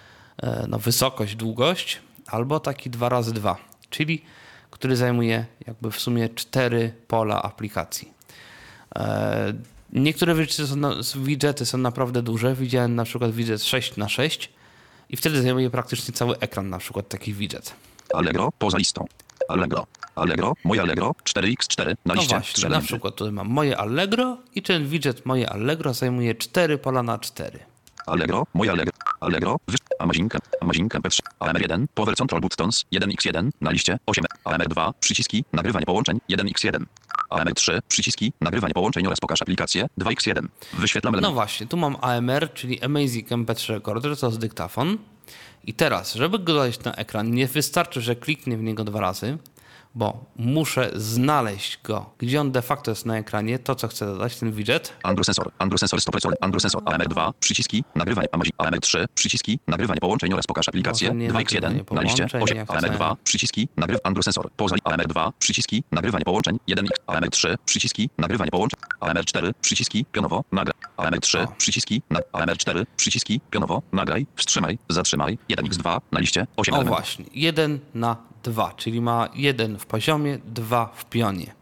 e, no, wysokość, długość, albo taki dwa razy dwa, czyli który zajmuje jakby w sumie cztery pola aplikacji. E, niektóre widżety są, na, widżety są naprawdę duże. Widziałem na przykład widżet sześć na sześć i wtedy zajmuje praktycznie cały ekran na przykład taki widżet. Allegro. Poza listą. Allegro. Allegro. Moje Allegro. cztery iks cztery. Na No liście. właśnie, trzy na elementy. przykład tutaj mam moje Allegro i ten widżet moje Allegro zajmuje cztery pola na cztery. Allegro. Moje Allegro. Allegro. Wyż... Amazing. Amazing. P trzy. A M R jeden. Power Control Buttons. jeden iks jeden. Na liście. osiem. A M R dwa. Przyciski. Nagrywanie połączeń. jeden iks jeden. A M R trzy. Przyciski. Nagrywanie połączeń oraz pokaż aplikację. dwa iks jeden. Wyświetlam No element. właśnie, tu mam A M R, czyli Amazing M P trzy Recorder, to jest dyktafon. I teraz, żeby go dodać na ekran, nie wystarczy, że kliknę w niego dwa razy, bo muszę znaleźć go, gdzie on de facto jest na ekranie, to co chcę dodać, ten widget. Android sensor. Android sensor sto procent. Android sensor. A M R dwa. Przyciski. Nagrywanie. Amazing. A M R trzy. Przyciski. Nagrywanie połączeń oraz pokaż aplikację. Może nie dwa iks jeden. nagrywanie Na liście. połączeń, osiem. jak A M R dwa. chcę. Przyciski. Nagryw. Android sensor. Poza A M R dwa. Przyciski. Nagrywanie połączeń. jeden iks. A M R trzy. Przyciski. Nagrywanie połączeń. A M R cztery. Przyciski. Pionowo. Nagraj. A M R trzy. O. Przyciski. Na... A M R cztery. Przyciski. Pionowo. Nagraj. Wstrzymaj. Zatrzymaj. jeden iks dwa. Na liście. osiem O elementów. właśnie, jeden na dwa, czyli ma jeden w poziomie, dwa w pionie.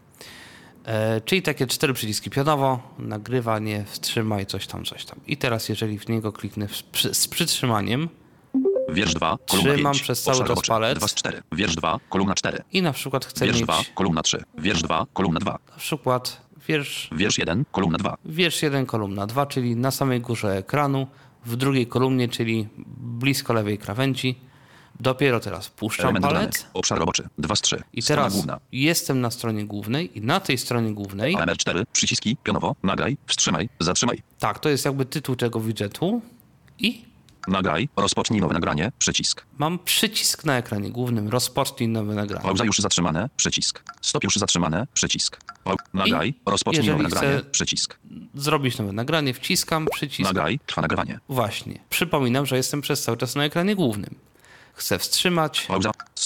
E, czyli takie cztery przyciski pionowo, nagrywanie, wstrzymaj, coś tam, coś tam. I teraz jeżeli w niego kliknę z, przy, z przytrzymaniem Wiersz dwa. Kolumna Trzymam pięć. przez cały Obszar czas roboczy. palec. dwa z czterech. Wiersz dwa. Kolumna cztery. i na przykład chcę Wiersz mieć dwa. Kolumna trzy. Wiersz dwa. Kolumna dwa. na przykład wiersz, Wiersz jeden. Kolumna dwa. wiersz jeden, kolumna dwa, czyli na samej górze ekranu, w drugiej kolumnie, czyli blisko lewej krawędzi. Dopiero teraz puszczam Element dodany. palec Obszar roboczy. dwa z trzech. i Strona teraz główna. jestem na stronie głównej i na tej stronie głównej, A M R cztery. Przyciski. Pionowo. Nagraj. Wstrzymaj. Zatrzymaj. tak, to jest jakby tytuł tego widgetu i Nagraj. Rozpocznij nowe nagranie. Przycisk. mam przycisk na ekranie głównym, rozpocznij nowe nagranie. Pauza już zatrzymane. Przycisk. Stop już zatrzymane. Przycisk. Pau- Nagraj. Rozpocznij jeżeli nowe nagranie. chcę- Przycisk. Zrobić nowe nagranie, wciskam przycisk. Nagraj. Trwa nagrywanie. Właśnie. Przypominam, że jestem przez cały czas na ekranie głównym. Chcę wstrzymać. Pauza. Stop.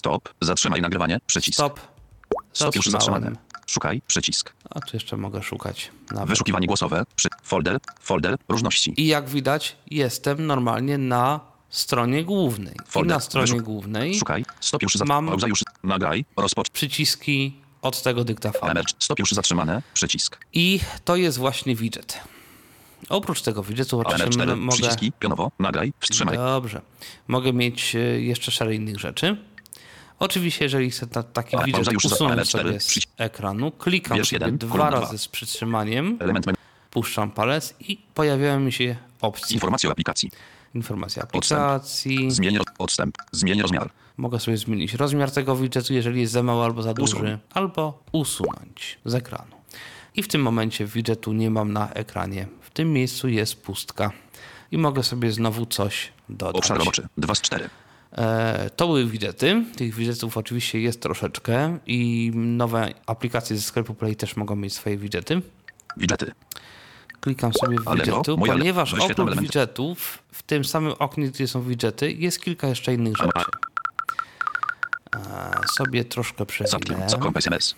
Stop. Zatrzymaj nagrywanie. Przycisk. Stop. Stop już zatrzymane. Zatrzymałem. Szukaj. Przycisk. A tu jeszcze mogę szukać. Nawet. Wyszukiwanie głosowe. Przy... Folder. Folder. Różności. I jak widać, jestem normalnie na stronie głównej. Folder. I na stronie Wyszuk- głównej Szukaj. Stop już za... Mam- Pauza już. Nagraj. Rozpocz. przyciski od tego dyktafonu. A M R. Stop już zatrzymane. Przycisk. I to jest właśnie widget. Oprócz tego widgetu A M R oczywiście cztery. mogę... Przyciski. Pionowo. Nagraj. Wstrzymaj. Dobrze. Mogę mieć e, jeszcze szereg innych rzeczy. Oczywiście, jeżeli chcę ta, taki A, widget pauza już za A M R usunąć cztery. sobie z Przycisk. ekranu, klikam Wiersz sobie jeden, dwa kolumna razy dwa. z przytrzymaniem, Element menu. puszczam palec i pojawiają mi się opcje. Informacje o aplikacji. Informacja Odstęp. aplikacji. Zmień roz- odstęp. Zmień rozmiar. Mogę sobie zmienić rozmiar tego widgetu, jeżeli jest za mały albo za duży, Usuń. albo usunąć z ekranu. I w tym momencie widgetu nie mam na ekranie. W tym miejscu jest pustka. I mogę sobie znowu coś dodać. Obszar roboczy. dwa z czterech. E, to były widgety. Tych widgetów oczywiście jest troszeczkę i nowe aplikacje ze sklepu Play też mogą mieć swoje widgety. Widgety. Klikam sobie w Allegro, widgetu, moja le- ponieważ wyświetlam oprócz elementy. widgetów w tym samym oknie, gdzie są widgety, jest kilka jeszcze innych rzeczy. E, sobie troszkę Zapnij. przewinę Zapkom S M S.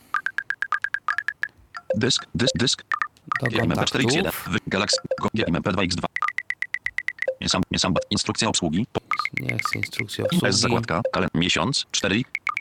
Dysk. Dysk. Dysk. do G M P cztery X jeden. kontaktów. Wy- Galaxy. Go- G M P dwa X dwa. Nie sam, nie sam. Instrukcja obsługi. Po- Nie chcę instrukcji S obsługi. zakładka. Kalen. Miesiąc. cztery.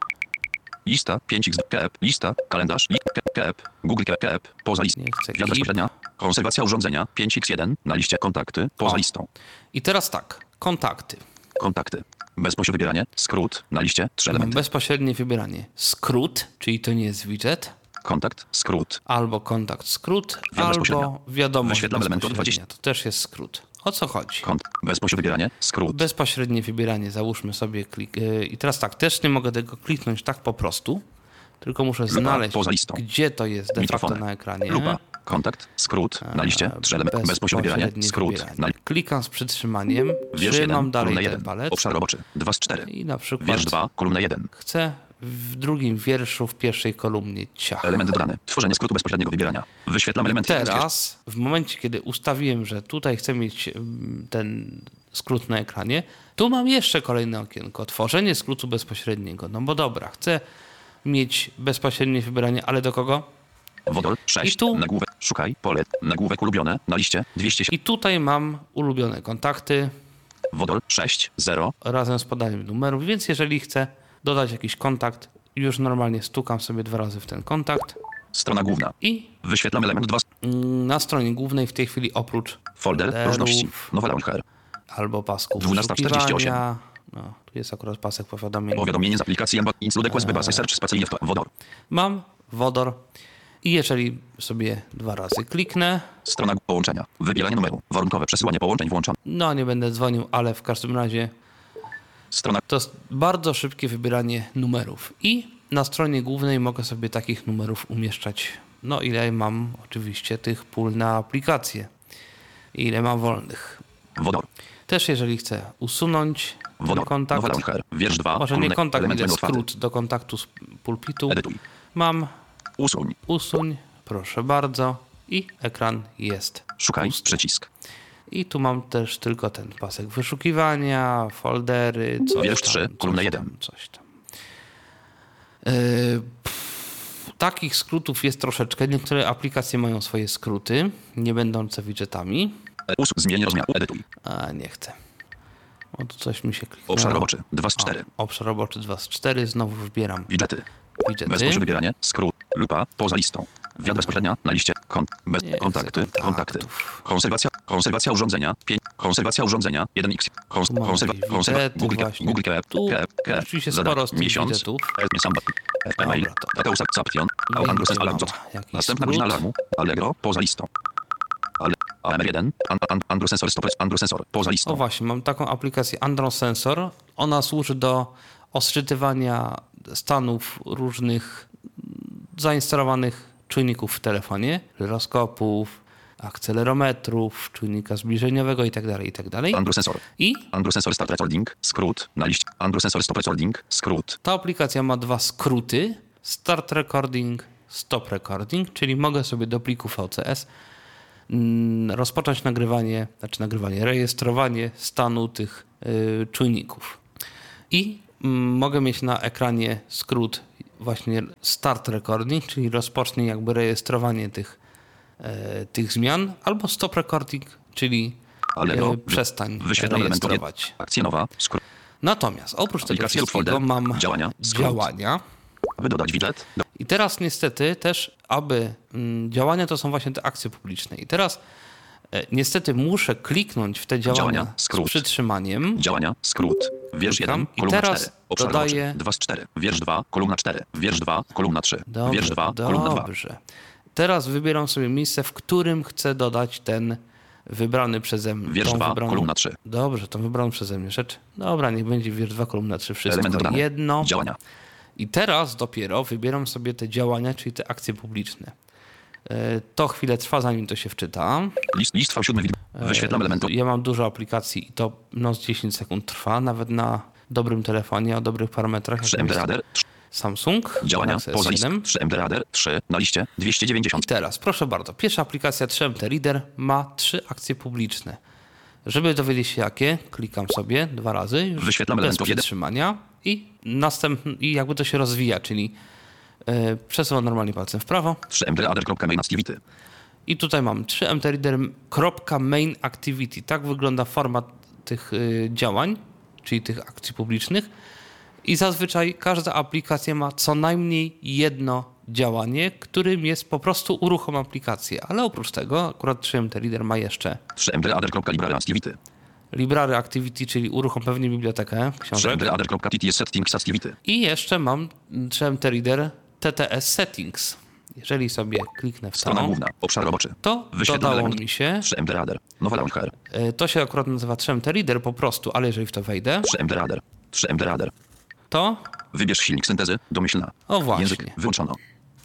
Lista. pięć X. Kep. Lista. Kalendarz. Li- Kep. Kep. Google Kep. Kep. Poza listą. Nie chcę Gwiazda keep. bezpośrednia. Konserwacja urządzenia. pięć X jeden. Na liście kontakty. Poza O. listą. I teraz tak, kontakty. Kontakty. Bezpośrednie wybieranie. Skrót. Na liście. Trzy Mam elementy. bezpośrednie wybieranie. Skrót, czyli to nie jest widget, Kontakt. Skrót. albo kontakt skrót, Wiadomość bezpośrednia. albo wiadomość Wyświetlam elementu bezpośrednia. To też jest skrót. O co chodzi? Kont. Bezpośrednie wybieranie. Skrót. Bezpośrednie wybieranie, załóżmy sobie klik. Yy, I teraz tak, też nie mogę tego kliknąć tak po prostu, tylko muszę znaleźć, poza listą. gdzie to jest de facto Mikrofony. na ekranie. Lupa. Kontakt. Skrót. Na liście. Trzy elementy. Bezpośrednie wybieranie. Bezpośrednie Skrót. wybieranie. Na Klikam z przytrzymaniem, Wiersz trzymam jeden. dalej Kolumna ten jeden. palec Obszar roboczy. dwa z czterech. i na przykład Wiersz dwa. Kolumna jeden. chcę w drugim wierszu, w pierwszej kolumnie ciach. Element dodany. Tworzenie skrótu bezpośredniego wybierania. Wyświetlam elementy. Teraz, w momencie, kiedy ustawiłem, że tutaj chcę mieć mm, ten skrót na ekranie, tu mam jeszcze kolejne okienko. Tworzenie skrótu bezpośredniego. No bo dobra, chcę mieć bezpośrednie wybieranie, ale do kogo? Wodol. sześć. I tu- Nagłówek. Szukaj. Pole. Nagłówek ulubione. Na liście. dwieście. I tutaj mam ulubione kontakty Wodol. sześć. zero. razem z podaniem numerów, więc jeżeli chcę dodać jakiś kontakt, już normalnie stukam sobie dwa razy w ten kontakt Strona główna. i Wyświetlam element dwa. mm, na stronie głównej w tej chwili oprócz Folder. folderów Różności. Nowa launcher. albo pasków dwunasta czterdzieści osiem. wyszukiwania. No, tu jest akurat pasek powiadomień. Powiadomienie z aplikacji Include Quest Bebas Search spacyjnie w to. Wodor. Mam wodor i jeżeli sobie dwa razy kliknę, Strona połączenia. Wybieranie numeru. Warunkowe przesyłanie połączeń włączone. no nie będę dzwonił, ale w każdym razie Strona. to jest bardzo szybkie wybieranie numerów. I na stronie głównej mogę sobie takich numerów umieszczać. No ile mam oczywiście tych pól na aplikację. Ile mam wolnych. Wodor. Też jeżeli chcę usunąć ten Wodor. kontakt, Nowa launcher. Wiersz dwa. może nie kolumny- kontakt, element ile menu otwarty. skrót do kontaktu z pulpitu, Edytuj. mam Usuń. usuń, proszę bardzo i ekran jest Szukaj. pusty. Przycisk. I tu mam też tylko ten pasek wyszukiwania, foldery, coś Wiersz tam, trzy, coś kolumna tam, jeden. Coś tam. Yy, pff, takich skrótów jest troszeczkę. Niektóre aplikacje mają swoje skróty, nie będące widgetami. Usuń. Zmień rozmiar. Edytuj. A nie chcę. O, tu coś mi się kliknęło. Obszar roboczy. dwa z czterech. O, obszar roboczy dwa z czterech. Znowu wybieram Widgety. widgety. Bezpośrednie wybieranie. Skrót. Lupa. Poza listą. Wiatr bezpośrednia. Na liście. Kont. Bez. Nie chcę Kontakty. kontaktów. Kontakty. Konserwacja. Konserwacja urządzenia. pięć. Konserwacja urządzenia. jeden X. Kons, Tu mam konserwa, jakieś konserwa, widgety Google, właśnie. Google Keep. Tu Keep. Keep. oczywiście Zadanie. sporo z tych Miesiąc. widgetów. Nie sam. E-mail. Dobra, to- Data usad. Zaption. Wiem, Androsen gdzie alarm. mam jakiś Następna skrót. godzina alarmu. Allegro. Poza listą. Ale. A M R jeden. An, an, Androsensor. Stop. Androsensor. Poza listą. O właśnie, mam taką aplikację Androsensor. Ona służy do odczytywania stanów różnych zainstalowanych czujników w telefonie, żyroskopów, akcelerometrów, czujnika zbliżeniowego itd. itd. Androsensor. I Androsensor Start Recording. Skrót. Na liście. Androsensor Stop Recording. Skrót. ta aplikacja ma dwa skróty. Start Recording, Stop Recording, czyli mogę sobie do pliku V C S mm, rozpocząć nagrywanie, znaczy nagrywanie, rejestrowanie stanu tych y, czujników. I mm, mogę mieć na ekranie skrót właśnie start recording, czyli rozpocznij jakby rejestrowanie tych, e, tych zmian, albo stop recording, czyli Allegro. e, przestań Wyświetlam elementu. rejestrować. Akcja nowa. Skrót. Natomiast oprócz tego Aplikacje lub wszystkiego folder. mam Działania. Skrót. działania. Aby dodać widget. Do... I teraz niestety też, aby mm, działania to są właśnie te akcje publiczne. I teraz e, niestety muszę kliknąć w te działania, Działania, z skrót. przytrzymaniem. Działania. Skrót. Wiersz Klikam. jeden. I Kolumna teraz cztery. Obszar dodaję- roboczy. dwa z cztery. Wiersz dwa. Kolumna cztery. Wiersz dwa. Kolumna trzy. Dobrze, Wiersz dwa. Kolumna dwa. dobrze. Teraz wybieram sobie miejsce, w którym chcę dodać ten wybrany przeze mnie. Wiersz tą dwa. wybraną- Kolumna trzy. Dobrze, to wybrałem przeze mnie rzecz. Dobra, niech będzie wiersz dwa, kolumna trzy, wszystko Element dodany. jedno. Działania. I teraz dopiero wybieram sobie te działania, czyli te akcje publiczne. E, To chwilę trwa, zanim to się wczyta. List, list V siedem. Wyświetlam elementu. Ja mam dużo aplikacji i to no, z dziesięć sekund trwa, nawet na dobrym telefonie, o dobrych parametrach. trzy jakim M D jest Reader. Samsung, Działania. Galaxy Poza list. S siedem. trzy M D Reader. trzy. Na liście. dwieście I dziewięćdziesiąt. teraz, proszę bardzo, pierwsza aplikacja trzy M T Reader ma trzy akcje publiczne. Żeby dowiedzieć się jakie, klikam sobie dwa razy, już Wyświetlam bez elementu jeden. przytrzymania i następny, i jakby to się rozwija, czyli yy, przesuwam normalnie palcem w prawo trzy M D Reader.main activity. i tutaj mam trzy M T Reader .main activity. Tak wygląda format tych yy, działań, czyli tych akcji publicznych i zazwyczaj każda aplikacja ma co najmniej jedno działanie, którym jest po prostu uruchom aplikację, ale oprócz tego akurat trzy M T Reader ma jeszcze trzy M D Reader.library activity. Library Activity, czyli uruchom pewnie bibliotekę trzy książek. M D Reader.tts settings activity. I jeszcze mam trzy M T Reader T T S Settings. Jeżeli sobie kliknę w Strona to, główna. Obszar roboczy. to Wyświetlam dodało element. mi się, trzy M D Reader. Nowa launcher. e, to się akurat nazywa trzy M T Reader po prostu, ale jeżeli w to wejdę, trzy M D Reader. trzy M D Reader. to Wybierz silnik syntezy. Domyślna. o właśnie, Język wyłączono.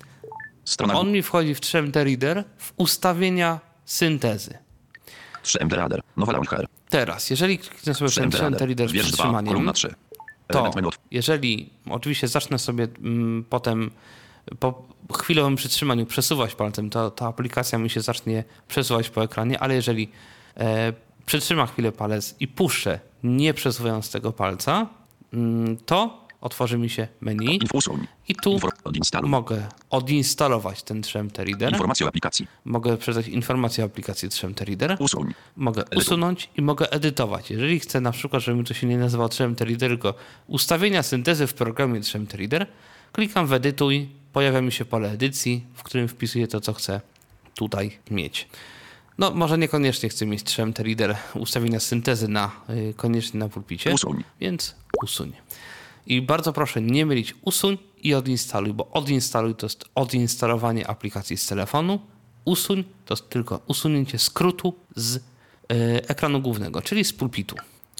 Strona on mi wchodzi w trzy M T Reader w ustawienia syntezy. trzy M D Reader. Nowa launcher. Teraz, jeżeli kliknę sobie w trzy ten M D trzy M T Reader z Wiersz dwa. przytrzymaniem, Kolumna trzy. to Element menu. jeżeli oczywiście zacznę sobie mm, potem po chwilowym przytrzymaniu przesuwać palcem, to ta aplikacja mi się zacznie przesuwać po ekranie, ale jeżeli e, przytrzyma chwilę palec i puszczę, nie przesuwając tego palca, mm, to otworzy mi się menu Info usuń. i tu Infor- odinstaluj. mogę odinstalować ten trzy M T Reader, Informacje o aplikacji. mogę przeczytać informacje o aplikacji trzy M T Reader, Usuń. mogę usunąć i mogę edytować. Jeżeli chcę na przykład, żeby mi to się nie nazywało trzy M T Reader, tylko ustawienia syntezy w programie trzy M T Reader, klikam w edytuj, pojawia mi się pole edycji, w którym wpisuję to, co chcę tutaj mieć. No, może niekoniecznie chcę mieć trzy M T Reader ustawienia syntezy na, y, koniecznie na pulpicie, Usuń. więc usuń. I bardzo proszę nie mylić usuń i odinstaluj, bo odinstaluj to jest odinstalowanie aplikacji z telefonu, usuń to jest tylko usunięcie skrótu z y, ekranu głównego, czyli z pulpitu.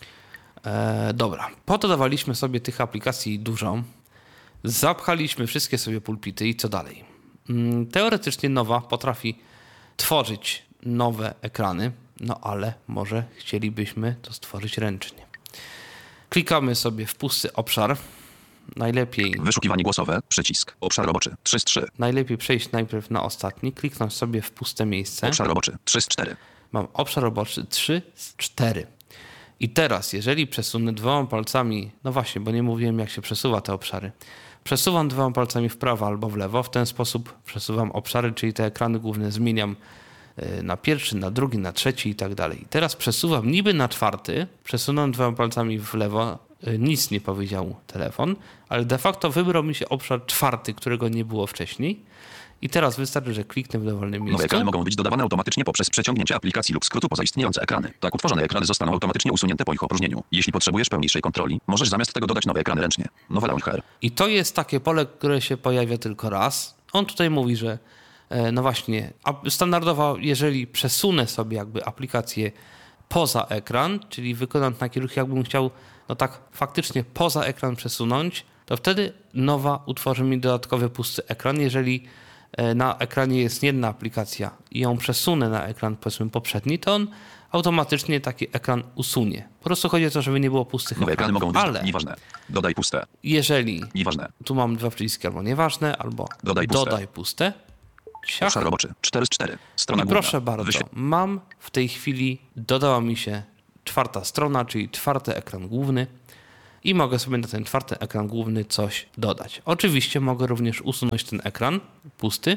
E, dobra, pododawaliśmy sobie tych aplikacji dużo, zapchaliśmy wszystkie sobie pulpity i co dalej? Mm, teoretycznie Nowa potrafi tworzyć nowe ekrany, no ale może chcielibyśmy to stworzyć ręcznie. Klikamy sobie w pusty obszar. Najlepiej, Wyszukiwanie głosowe. Przycisk. Obszar roboczy. trzy z trzy. najlepiej przejść najpierw na ostatni, kliknąć sobie w puste miejsce. Obszar roboczy. trzy z cztery. Mam obszar roboczy trzy z cztery. I teraz, jeżeli przesunę dwoma palcami, no właśnie, bo nie mówiłem jak się przesuwa te obszary. Przesuwam dwoma palcami w prawo albo w lewo, w ten sposób przesuwam obszary, czyli te ekrany główne zmieniam y, na pierwszy, na drugi, na trzeci i tak dalej. I teraz przesuwam niby na czwarty, przesunąłem dwoma palcami w lewo, y, nic nie powiedział telefon, ale de facto wybrał mi się obszar czwarty, którego nie było wcześniej. I teraz wystarczy, że kliknę w dowolnym Nowe miejscu. ekrany mogą być dodawane automatycznie poprzez przeciągnięcie aplikacji lub skrótu poza istniejące ekrany. Tak utworzone ekrany zostaną automatycznie usunięte po ich opróżnieniu. Jeśli potrzebujesz pełniejszej kontroli, możesz zamiast tego dodać nowe ekrany ręcznie. Nowa launcher. I to jest takie pole, które się pojawia tylko raz. On tutaj mówi, że e, no właśnie, a standardowo, jeżeli przesunę sobie jakby aplikację poza ekran, czyli wykonam taki ruch, jakbym chciał, no tak faktycznie poza ekran przesunąć, to wtedy Nowa utworzy mi dodatkowy pusty ekran. Jeżeli e, na ekranie jest jedna aplikacja i ją przesunę na ekran, powiedzmy poprzedni, to on automatycznie taki ekran usunie. Po prostu chodzi o to, żeby nie było pustych Nowe ekrany ekranów. mogą być Ale nieważne. Dodaj puste. jeżeli Nieważne. tu mam dwa przyciski, albo nieważne, albo Dodaj puste. dodaj puste. Ciach. Obszar roboczy. cztery z cztery. Strona I główna. proszę bardzo, Wyświet- mam w tej chwili, dodała mi się czwarta strona, czyli czwarty ekran główny. i mogę sobie na ten czwarty ekran główny coś dodać. Oczywiście mogę również usunąć ten ekran pusty.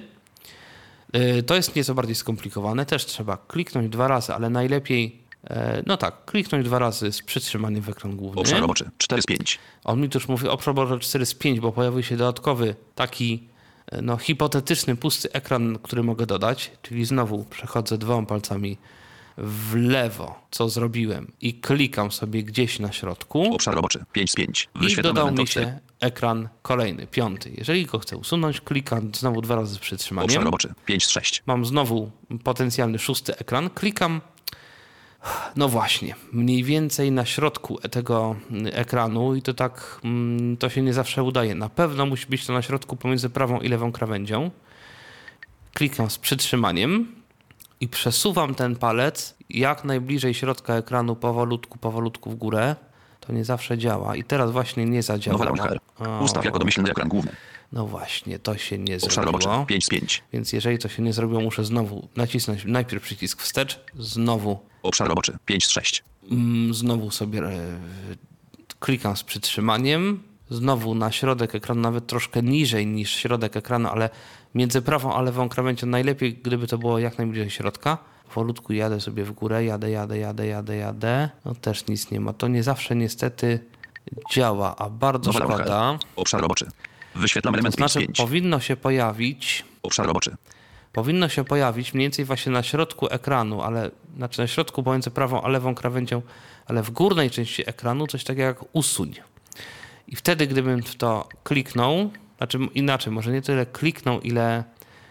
To jest nieco bardziej skomplikowane, też trzeba kliknąć dwa razy, ale najlepiej, no tak, kliknąć dwa razy z przytrzymaniem w ekran główny. Obszar roboczy cztery z pięć. On mi tu już mówi obszar roboczy cztery z pięć, bo pojawił się dodatkowy taki no, hipotetyczny, pusty ekran, który mogę dodać, czyli znowu przechodzę dwoma palcami w lewo, co zrobiłem i klikam sobie gdzieś na środku. Obszar roboczy pięć z pięć. I dodał mi się ekran kolejny, piąty. Jeżeli go chcę usunąć, klikam znowu dwa razy z przytrzymaniem. Obszar roboczy pięć z sześć. Mam znowu potencjalny szósty ekran. Klikam, no właśnie, mniej więcej na środku tego ekranu i to tak, to się nie zawsze udaje. Na pewno musi być to na środku pomiędzy prawą i lewą krawędzią. Klikam z przytrzymaniem i przesuwam ten palec jak najbliżej środka ekranu powolutku, powolutku w górę. To nie zawsze działa i teraz właśnie nie zadziałało. Ustaw jako domyślny ekran główny. No właśnie, to się nie Obszar roboczy zrobiło. pięć z pięć. Więc jeżeli to się nie zrobiło, muszę znowu nacisnąć najpierw przycisk wstecz, znowu Obszar roboczy pięć z sześć. mm, znowu sobie e, klikam z przytrzymaniem, znowu na środek ekranu, nawet troszkę niżej niż środek ekranu, ale między prawą a lewą krawędzią najlepiej, gdyby to było jak najbliżej środka. Powolutku jadę sobie w górę, jadę, jadę, jadę, jadę, jadę. No też nic nie ma. To nie zawsze niestety działa, a bardzo Nowa szkoda. launcher. Obszar roboczy. Wyświetlam To element pięć z znaczy pięć. powinno się pojawić, Obszar roboczy. powinno się pojawić mniej więcej właśnie na środku ekranu, ale znaczy na środku pomiędzy prawą a lewą krawędzią, ale w górnej części ekranu coś takiego jak usuń. I wtedy, gdybym w to kliknął, znaczy inaczej, może nie tyle kliknął, ile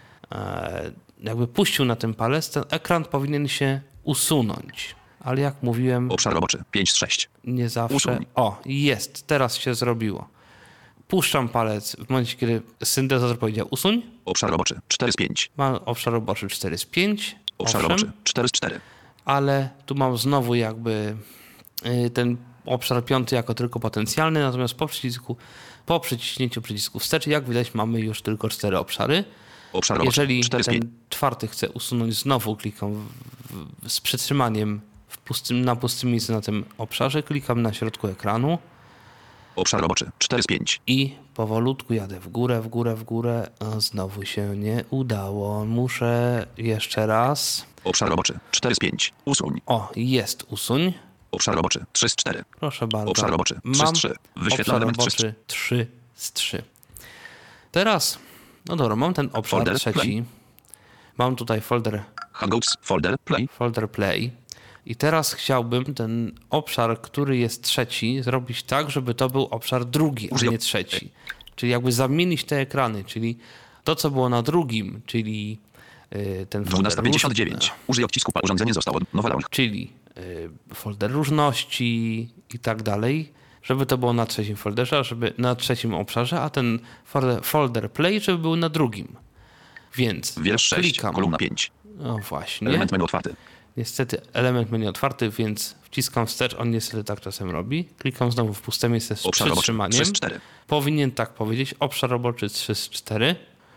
e, jakby puścił na ten palec, ten ekran powinien się usunąć. Ale jak mówiłem, Obszar roboczy pięć z sześć. nie zawsze. Usuń. O, jest, teraz się zrobiło. Puszczam palec w momencie, kiedy syntezator powiedział usuń. Obszar roboczy cztery z pięć. Mam obszar roboczy cztery z pięć. Obszar Owszem, roboczy cztery z cztery. ale tu mam znowu jakby y, ten obszar piąty jako tylko potencjalny, natomiast po przycisku, po przyciśnięciu przycisku wstecz, jak widać, mamy już tylko cztery obszary. Obszar roboczy Jeżeli cztery z pięć. ten czwarty chcę usunąć, znowu klikam w, w, z przytrzymaniem w pustym, na pustym miejscu na tym obszarze, klikam na środku ekranu Obszar roboczy cztery z pięć. i powolutku jadę w górę, w górę, w górę, a znowu się nie udało. Muszę jeszcze raz. Obszar roboczy cztery z pięć. Usuń. O, jest usuń. Obszar roboczy trzy z cztery. Proszę bardzo. Obszar roboczy trzy Mam z trzy. Wyświetlamy obszar element trzy z trzy. roboczy trzy z trzy. Teraz, no dobra, mam ten obszar Folder, trzeci. play. Mam tutaj folder, Hangouts, folder, play. folder play. I teraz chciałbym ten obszar, który jest trzeci, zrobić tak, żeby to był obszar drugi, a Użyj- nie trzeci. Czyli jakby zamienić te ekrany, czyli to, co było na drugim, czyli y, ten folder dwunasta pięćdziesiąt róż- dziewięć. Użyj odcisku. pa- Urządzenie zostało. Nowa launch. czyli y, folder różności i tak dalej, żeby to było na trzecim folderze, a żeby na trzecim obszarze, a ten folder, folder play, żeby był na drugim. Więc Wiersz sześć. klikam. Kolumna pięć. No właśnie. Element menu otwarty. Niestety element menu otwarty, więc wciskam wstecz, on niestety tak czasem robi. Klikam znowu w puste miejsce z Obszar roboczy przytrzymaniem. trzy z cztery. Powinien tak powiedzieć, obszar roboczy trzy z cztery,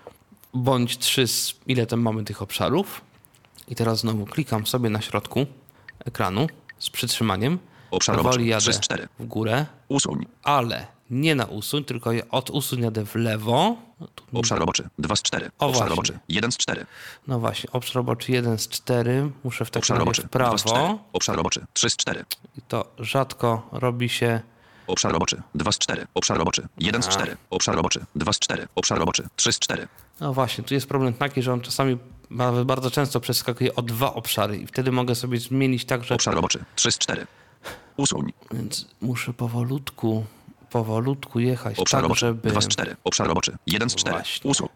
bądź trzy z... ile tam mamy tych obszarów. I teraz znowu klikam sobie na środku ekranu z przytrzymaniem. Obszar Powoli roboczy jadę trzy z cztery. w górę, Usuń. ale nie na usuń, tylko od usuń jadę w lewo. No, tu, Obszar roboczy dwa z cztery. O, Obszar właśnie. roboczy jeden z cztery. no właśnie, obszar roboczy jeden z cztery. Muszę w takim Obszar razie roboczy w dwa z cztery. prawo. Obszar roboczy trzy z cztery. I to rzadko robi się. Obszar roboczy dwa z cztery. Obszar roboczy jeden z cztery. Obszar roboczy dwa z cztery. Obszar roboczy trzy z cztery. No właśnie, tu jest problem taki, że on czasami nawet bardzo często przeskakuje o dwa obszary i wtedy mogę sobie zmienić tak, że... Obszar roboczy trzy z cztery. Usuń. Więc muszę powolutku, powolutku jechać Obszar tak, roboczy żeby... dwa z cztery. Obszar roboczy jeden z cztery. Właśnie. Usuń.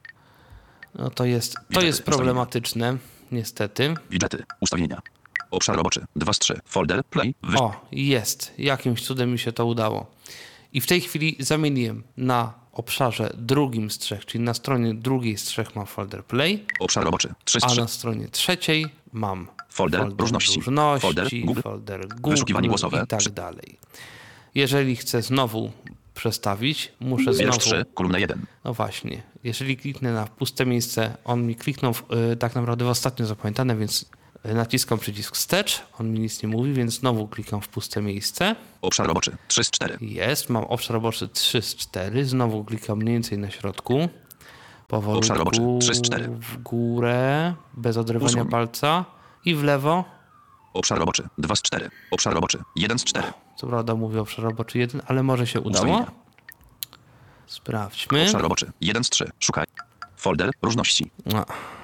No to jest, to Widżety, jest problematyczne, niestety. Widżety. Ustawienia. Obszar roboczy dwa z trzy. Folder. Play. Wyś... O, jest. Jakimś cudem mi się to udało. I w tej chwili zamieniłem na obszarze drugim z trzech, czyli na stronie drugiej z trzech mam folder play, Obszar roboczy trzy z a trzy. na stronie trzeciej mam Folder różności. różności, Folder Google. folder Google Wyszukiwanie głosowe. i tak Przy- dalej. Jeżeli chcę znowu przestawić, muszę Wiersz znowu... trzy. Kolumna jeden. No właśnie, jeżeli kliknę na puste miejsce, on mi kliknął w, y, tak naprawdę w ostatnio zapamiętane, więc naciskam przycisk wstecz, on mi nic nie mówi, więc znowu klikam w puste miejsce. Obszar roboczy trzy z czterech. Jest, mam obszar roboczy trzy z czterech, znowu klikam mniej więcej na środku. Powolutku Obszar roboczy trzy z czterech. w górę, bez odrywania Usuń. palca i w lewo. Obszar roboczy dwa z czterech. Obszar roboczy jeden z czterech. Co prawda mówię obszar roboczy jeden, ale może się udało. Ustawienia. Sprawdźmy. Obszar roboczy jeden z trzech. Szukaj. Folder różności. No.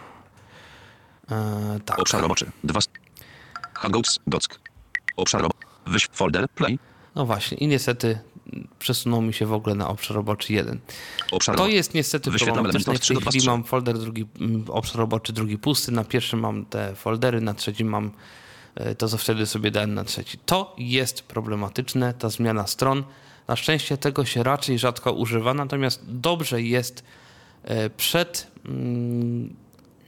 E, tak. Obszar roboczy dwa z... Hangouts dock. Obszar roboczy. Wyś folder play. No właśnie i niestety przesunął mi się w ogóle na obszar roboczy jeden. Obszar To roboczy. jest niestety Wyświetlam problematyczne. element W tej od trzy do chwili dwa mam folder drugi, mm, obszar roboczy drugi pusty. Na pierwszym mam te foldery, na trzecim mam e, to, co wtedy sobie dałem na trzeci. To jest problematyczne, ta zmiana stron. Na szczęście tego się raczej rzadko używa, natomiast dobrze jest e, przed mm,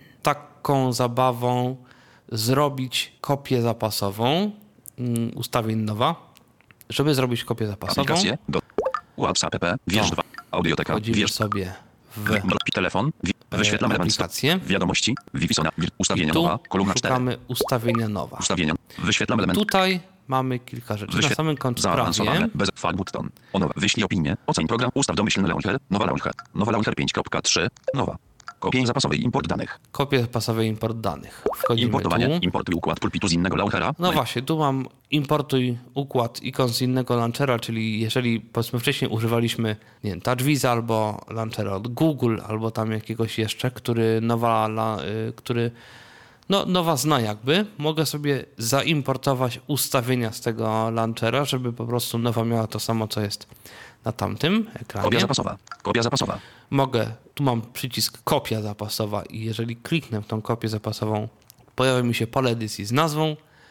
taką zabawą zrobić kopię zapasową mm, ustawień nowa. Żeby zrobić kopię zapasową, Aplikacje do WhatsApp app. Wiersz To. dwa. Audioteka. wchodzimy Wiersz. sobie w Telefon. Wi- Wyświetlam element. aplikację. Wiadomości. Wi-Fi ustawienia Tu nowa. Kolumna cztery. szukamy ustawienia nowa. Ustawienia. Wyświetlam element. Tutaj mamy kilka rzeczy. Na Wyświet- samym końcu Zaawansowane. prawie Bez flag button. Ono. Wyślij opinię. Oceń program. Ustaw domyślny launcher. Nowa launcher. Nowa launcher pięć kropka trzy. Nowa. Kopię zapasowej. Import danych. kopię zapasowej import danych. Wchodzimy Importowanie. tu. Importuj układ pulpitu z innego launchera. No właśnie, tu mam importuj układ ikon z innego launchera, czyli jeżeli powiedzmy wcześniej używaliśmy, nie wiem, TouchWiza albo launchera od Google, albo tam jakiegoś jeszcze, który nowa, la, y, który no, nowa zna jakby, mogę sobie zaimportować ustawienia z tego launchera, żeby po prostu nowa miała to samo, co jest na tamtym ekranie. Kopia zapasowa. Kopia zapasowa. Mogę, tu mam przycisk kopia zapasowa i jeżeli kliknę w tą kopię zapasową, pojawi mi się pole edycji z nazwą,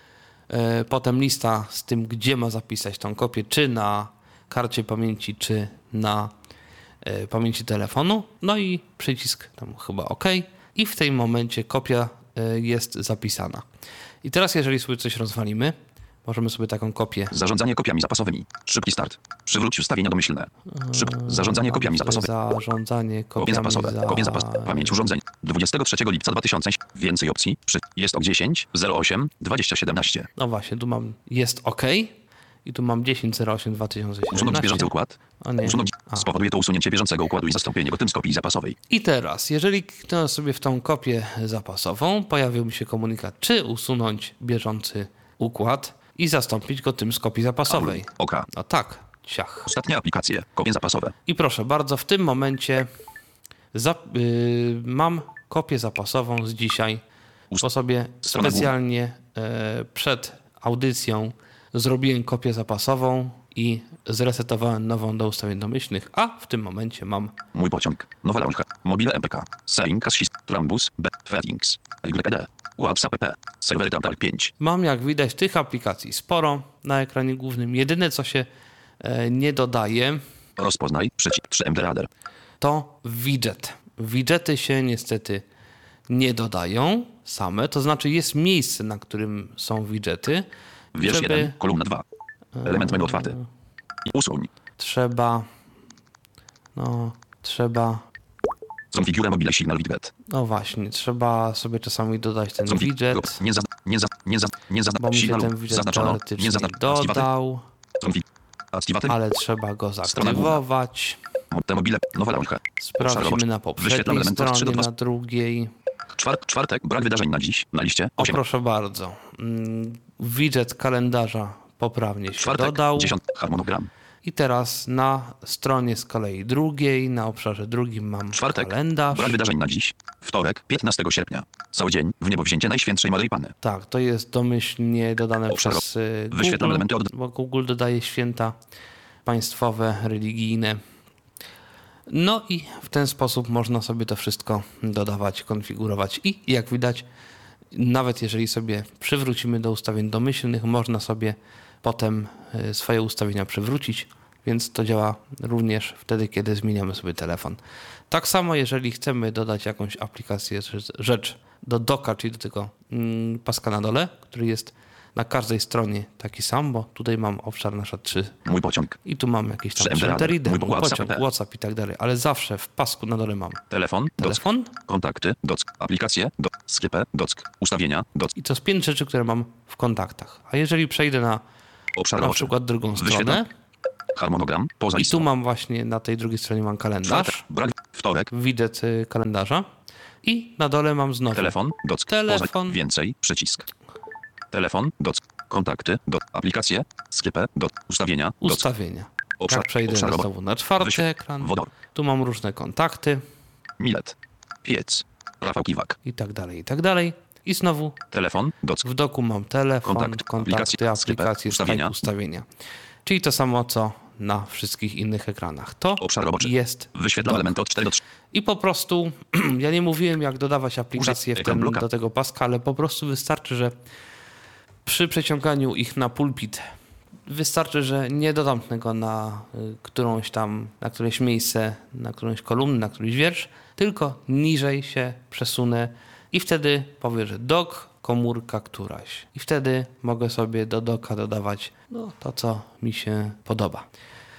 e, potem lista z tym, gdzie ma zapisać tą kopię, czy na karcie pamięci, czy na e, pamięci telefonu, no i przycisk tam chyba OK i w tym momencie kopia e, jest zapisana. I teraz jeżeli sobie coś rozwalimy, możemy sobie taką kopię Zarządzanie kopiami zapasowymi. Szybki start. Przywróć ustawienia domyślne. Szyb... Zarządzanie kopiami zapasowymi. Zarządzanie Kopie kopiami zapasowe. za... Kopie zapasowe. Pamięć urządzeń. dwudziestego trzeciego lipca dwa tysiące. Więcej opcji. Przy... Jest ok dziesięć zero osiem dwadzieścia siedemnaście. No właśnie, tu mam jest OK i tu mam dziesięć zero osiem dwa tysiące Usunąć siedemnaście. bieżący układ. O nie. Usunąć. A. Spowoduje to usunięcie bieżącego układu i zastąpienie go tym z kopii zapasowej. I teraz, jeżeli kliknę sobie w tą kopię zapasową, pojawił mi się komunikat, czy usunąć bieżący układ i zastąpić go tym z kopii zapasowej. Oka. No tak, ciach. Ostatnie aplikacje. Kopie zapasowe. I proszę bardzo, w tym momencie zap- yy, mam kopię zapasową z dzisiaj, bo sobie Strona specjalnie e, przed audycją zrobiłem kopię zapasową i zresetowałem nową do ustawień domyślnych, a w tym momencie mam Mój pociąg. Nowa launcher. Mobile M P K. Seinka six. Trambus. B. Fettings. Y D. WhatsApp app. Serwery Tantal pięć. Mam, jak widać, tych aplikacji sporo na ekranie głównym. Jedyne, co się e, nie dodaje, Rozpoznaj. Przycisk trzy M D Radar. to widget. Widgety się niestety nie dodają same, to znaczy jest miejsce, na którym są widgety. Wiersz żeby jeden. Kolumna dwa. Element menu otwarty. I usuń. trzeba, no, trzeba, Konfiguruj mobile signal widget. no właśnie, trzeba sobie czasami dodać ten Konfig- widget, Nie za, nie za, nie za, nie za, bo mi się signalu. ten widget Zaznaczono. teoretycznie Nie zaznacz. Aktywaty. dodał, Konfig. Aktywaty. ale trzeba go Strona główna. zaktywować. Te mobile. Nowa launcher. Sprawdźmy na Wyświetlam poprzedniej element od trzy do stronie, dwa. na drugiej. Czwar, czwartek. Brak wydarzeń na dziś. Na liście. O, osiem. proszę bardzo. Mm, Widget kalendarza poprawnie się Czwartek. dodał. dziesiąty. Harmonogram. I teraz na stronie z kolei drugiej, na obszarze drugim mam Czwartek. kalendarz. Brak wydarzeń na dziś. Wtorek. piętnastego sierpnia. Cały dzień. W niebowzięcie Najświętszej Maryi Panny. Tak, to jest domyślnie dodane Obszar- przez y, Wyświetlam Google, elementy od- bo Google dodaje święta państwowe, religijne. No i w ten sposób można sobie to wszystko dodawać, konfigurować i jak widać, nawet jeżeli sobie przywrócimy do ustawień domyślnych, można sobie potem y, swoje ustawienia przywrócić, więc to działa również wtedy, kiedy zmieniamy sobie telefon. Tak samo, jeżeli chcemy dodać jakąś aplikację, rzecz do docka, czyli do tego mm, paska na dole, który jest na każdej stronie taki sam, bo tutaj mam obszar nasza trzy. Mój pociąg. I tu mam jakieś tam trzy M D M D Reader, mój mój pociąg, WhatsApp, WhatsApp i tak dalej, ale zawsze w pasku na dole mam Telefon. telefon Dock. Kontakty. Dock. Aplikacje. Dock. Sklepy. Dock. Ustawienia. Dock. i to jest pięć rzeczy, które mam w kontaktach. A jeżeli przejdę na Obszar na roboczy. przykład drugą Wyświetlacz. stronę Harmonogram. Poza i listą. tu mam właśnie na tej drugiej stronie mam kalendarz, Czwartek. Brak. Wtorek. widać y, kalendarza i na dole mam znowu Telefon. Dock. Telefon. Poza. Więcej. Przycisk. Telefon. Dock. Kontakty. Dock. Aplikacje. Sklepy. Dock. Ustawienia. Dock. ustawienia. Obszar. Jak przejdę obszar na roboczy. znowu na czwarty Wyświe- ekran, Wodor. tu mam różne kontakty Milet. Piec. Rafał Kiwak. i tak dalej, i tak dalej. I znowu Telefon. Dock. w doku mam telefon, Kontakt, kontakty, aplikacje, aplikacje, sklepy, Skype, ustawienia. ustawienia. Czyli to samo, co na wszystkich innych ekranach. To Obszar roboczy. jest Wyświetlam dock. elementy od cztery do trzech. I po prostu, ja nie mówiłem, jak dodawać aplikacje w ekran ten, bloka. do tego paska, ale po prostu wystarczy, że przy przeciąganiu ich na pulpit wystarczy, że nie dodam tego na y, którąś tam, na któreś miejsce, na którąś kolumnę, na któryś wiersz, tylko niżej się przesunę i wtedy powiem, że dock, komórka któraś. I wtedy mogę sobie do doka dodawać no, to, co mi się podoba.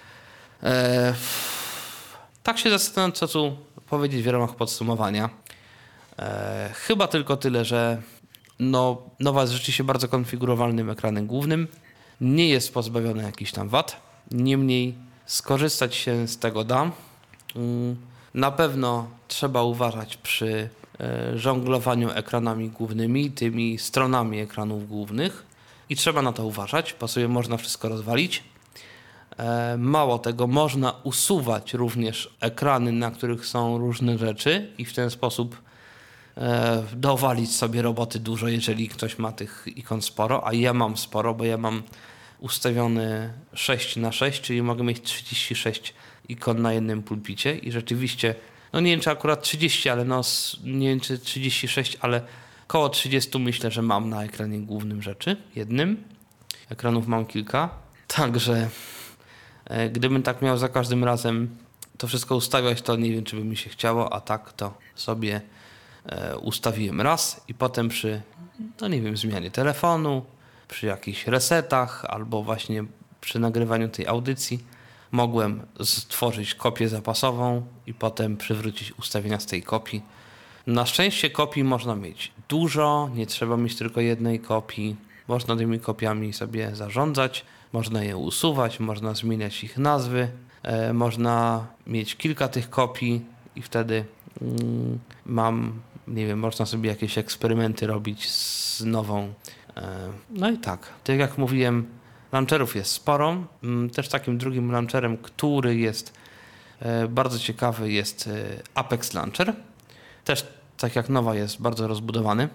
E, tak się zastanawiam, co tu powiedzieć w ramach podsumowania. E, chyba tylko tyle, że no, Nova jest rzeczywiście bardzo konfigurowalnym ekranem głównym. Nie jest pozbawiony jakichś tam wad. Niemniej skorzystać się z tego da. Mm, Na pewno trzeba uważać przy e, żonglowaniu ekranami głównymi, tymi stronami ekranów głównych. I trzeba na to uważać, bo sobie można wszystko rozwalić. E, Mało tego, można usuwać również ekrany, na których są różne rzeczy i w ten sposób e, dowalić sobie roboty dużo, jeżeli ktoś ma tych ikon sporo, a ja mam sporo, bo ja mam ustawiony sześć na sześć, czyli mogę mieć trzydzieści sześć ikon na jednym pulpicie i rzeczywiście, no nie wiem czy akurat trzydzieści, ale no s- nie wiem czy trzydzieści sześć, ale koło trzydzieści myślę, że mam na ekranie głównym rzeczy, jednym. Ekranów mam kilka, także e, gdybym tak miał za każdym razem to wszystko ustawiać, to nie wiem, czy by mi się chciało, a tak to sobie e, ustawiłem raz i potem przy, no nie wiem, zmianie telefonu, przy jakichś resetach albo właśnie przy nagrywaniu tej audycji mogłem stworzyć kopię zapasową i potem przywrócić ustawienia z tej kopii. Na szczęście kopii można mieć dużo, nie trzeba mieć tylko jednej kopii. Można tymi kopiami sobie zarządzać, można je usuwać, można zmieniać ich nazwy, e, można mieć kilka tych kopii i wtedy mm, mam, nie wiem, można sobie jakieś eksperymenty robić z nową. E, no i tak, tak jak mówiłem, launcherów jest sporo. Mm, Też takim drugim launcherem, który jest e, bardzo ciekawy, jest e, Apex Launcher. Też tak jak Nova jest bardzo rozbudowany.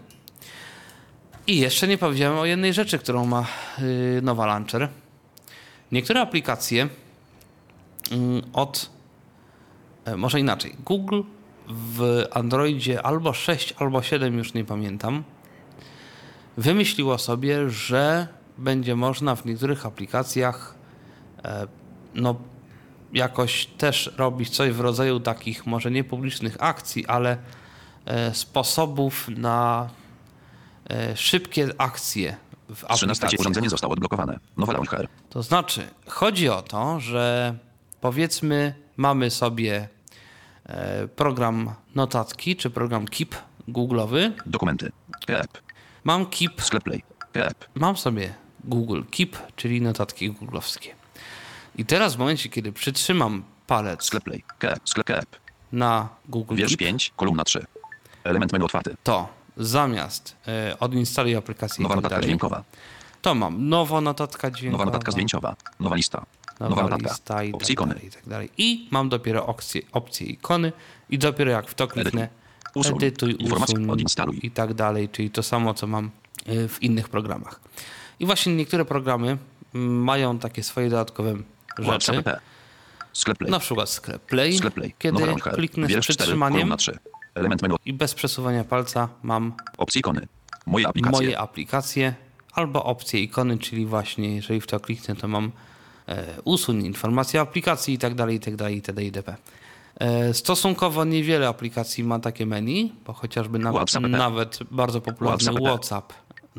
I jeszcze nie powiedziałem o jednej rzeczy, którą ma y, Nova Launcher. Niektóre aplikacje y, od, e, może inaczej, Google w Androidzie albo sześć, albo siedem, już nie pamiętam, wymyśliło sobie, że będzie można w niektórych aplikacjach e, no, jakoś też robić coś w rodzaju takich może nie publicznych akcji, ale e, sposobów na e, szybkie akcje w trzynaste aplikacji. urządzenie zostało odblokowane. Nowa Launcher. To znaczy, chodzi o to, że powiedzmy mamy sobie e, program notatki, czy program Keep Google'owy. Dokumenty. Keep. Mam Keep, Sklep Play. Keep. mam sobie Google Keep, czyli notatki googlowskie. I teraz w momencie, kiedy przytrzymam palec Sklep Play. Keep. Sklep Keep. na Google Wiersz Keep, pięć, kolumna trzy. Element menu otwarty. to zamiast e, odinstaluj aplikację Nowa i tak notatka dalej, dźwiękowa. to mam nowa notatka dźwiękowa, Nowa notatka zdjęciowa. Nowa lista. nowa, Nowa notatka. lista i Opcje tak ikony. dalej, i tak dalej. I mam dopiero opcje, opcje ikony i dopiero jak w to kliknę Usuń. edytuj, Informacje usuń odinstaluj. i tak dalej, czyli to samo, co mam y, w innych programach. I właśnie niektóre programy mm, mają takie swoje dodatkowe rzeczy, WhatsApp P. Sklep Play. na przykład sklep Play, Sklep Play. kiedy Nowa Launcher. kliknę z Wiersz cztery, przytrzymaniem kolumna trzy. Element menu. i bez przesuwania palca mam Opcje ikony. Moje aplikacje. moje aplikacje albo opcje ikony, czyli właśnie jeżeli w to kliknę, to mam e, usuń informacje o aplikacji i tak dalej, i tak dalej, itd. itp. E, stosunkowo niewiele aplikacji ma takie menu, bo chociażby nawet, WhatsApp. nawet bardzo popularny WhatsApp. WhatsApp, no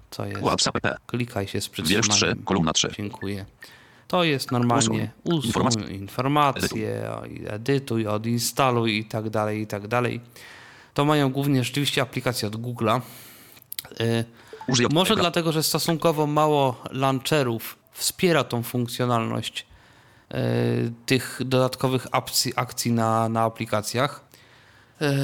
Co jest? WhatsApp P. Klikaj się z Wiersz przytrzymaniem. trzy, kolumna trzy. Dziękuję. To jest normalnie Usuń. usuń, Informacje. informacje, edytuj, odinstaluj i tak dalej, i tak dalej. To mają głównie rzeczywiście aplikacje od Google'a. Y, Użyj od Może ekran. dlatego, że stosunkowo mało launcherów wspiera tą funkcjonalność y, tych dodatkowych akcji, akcji na, na aplikacjach.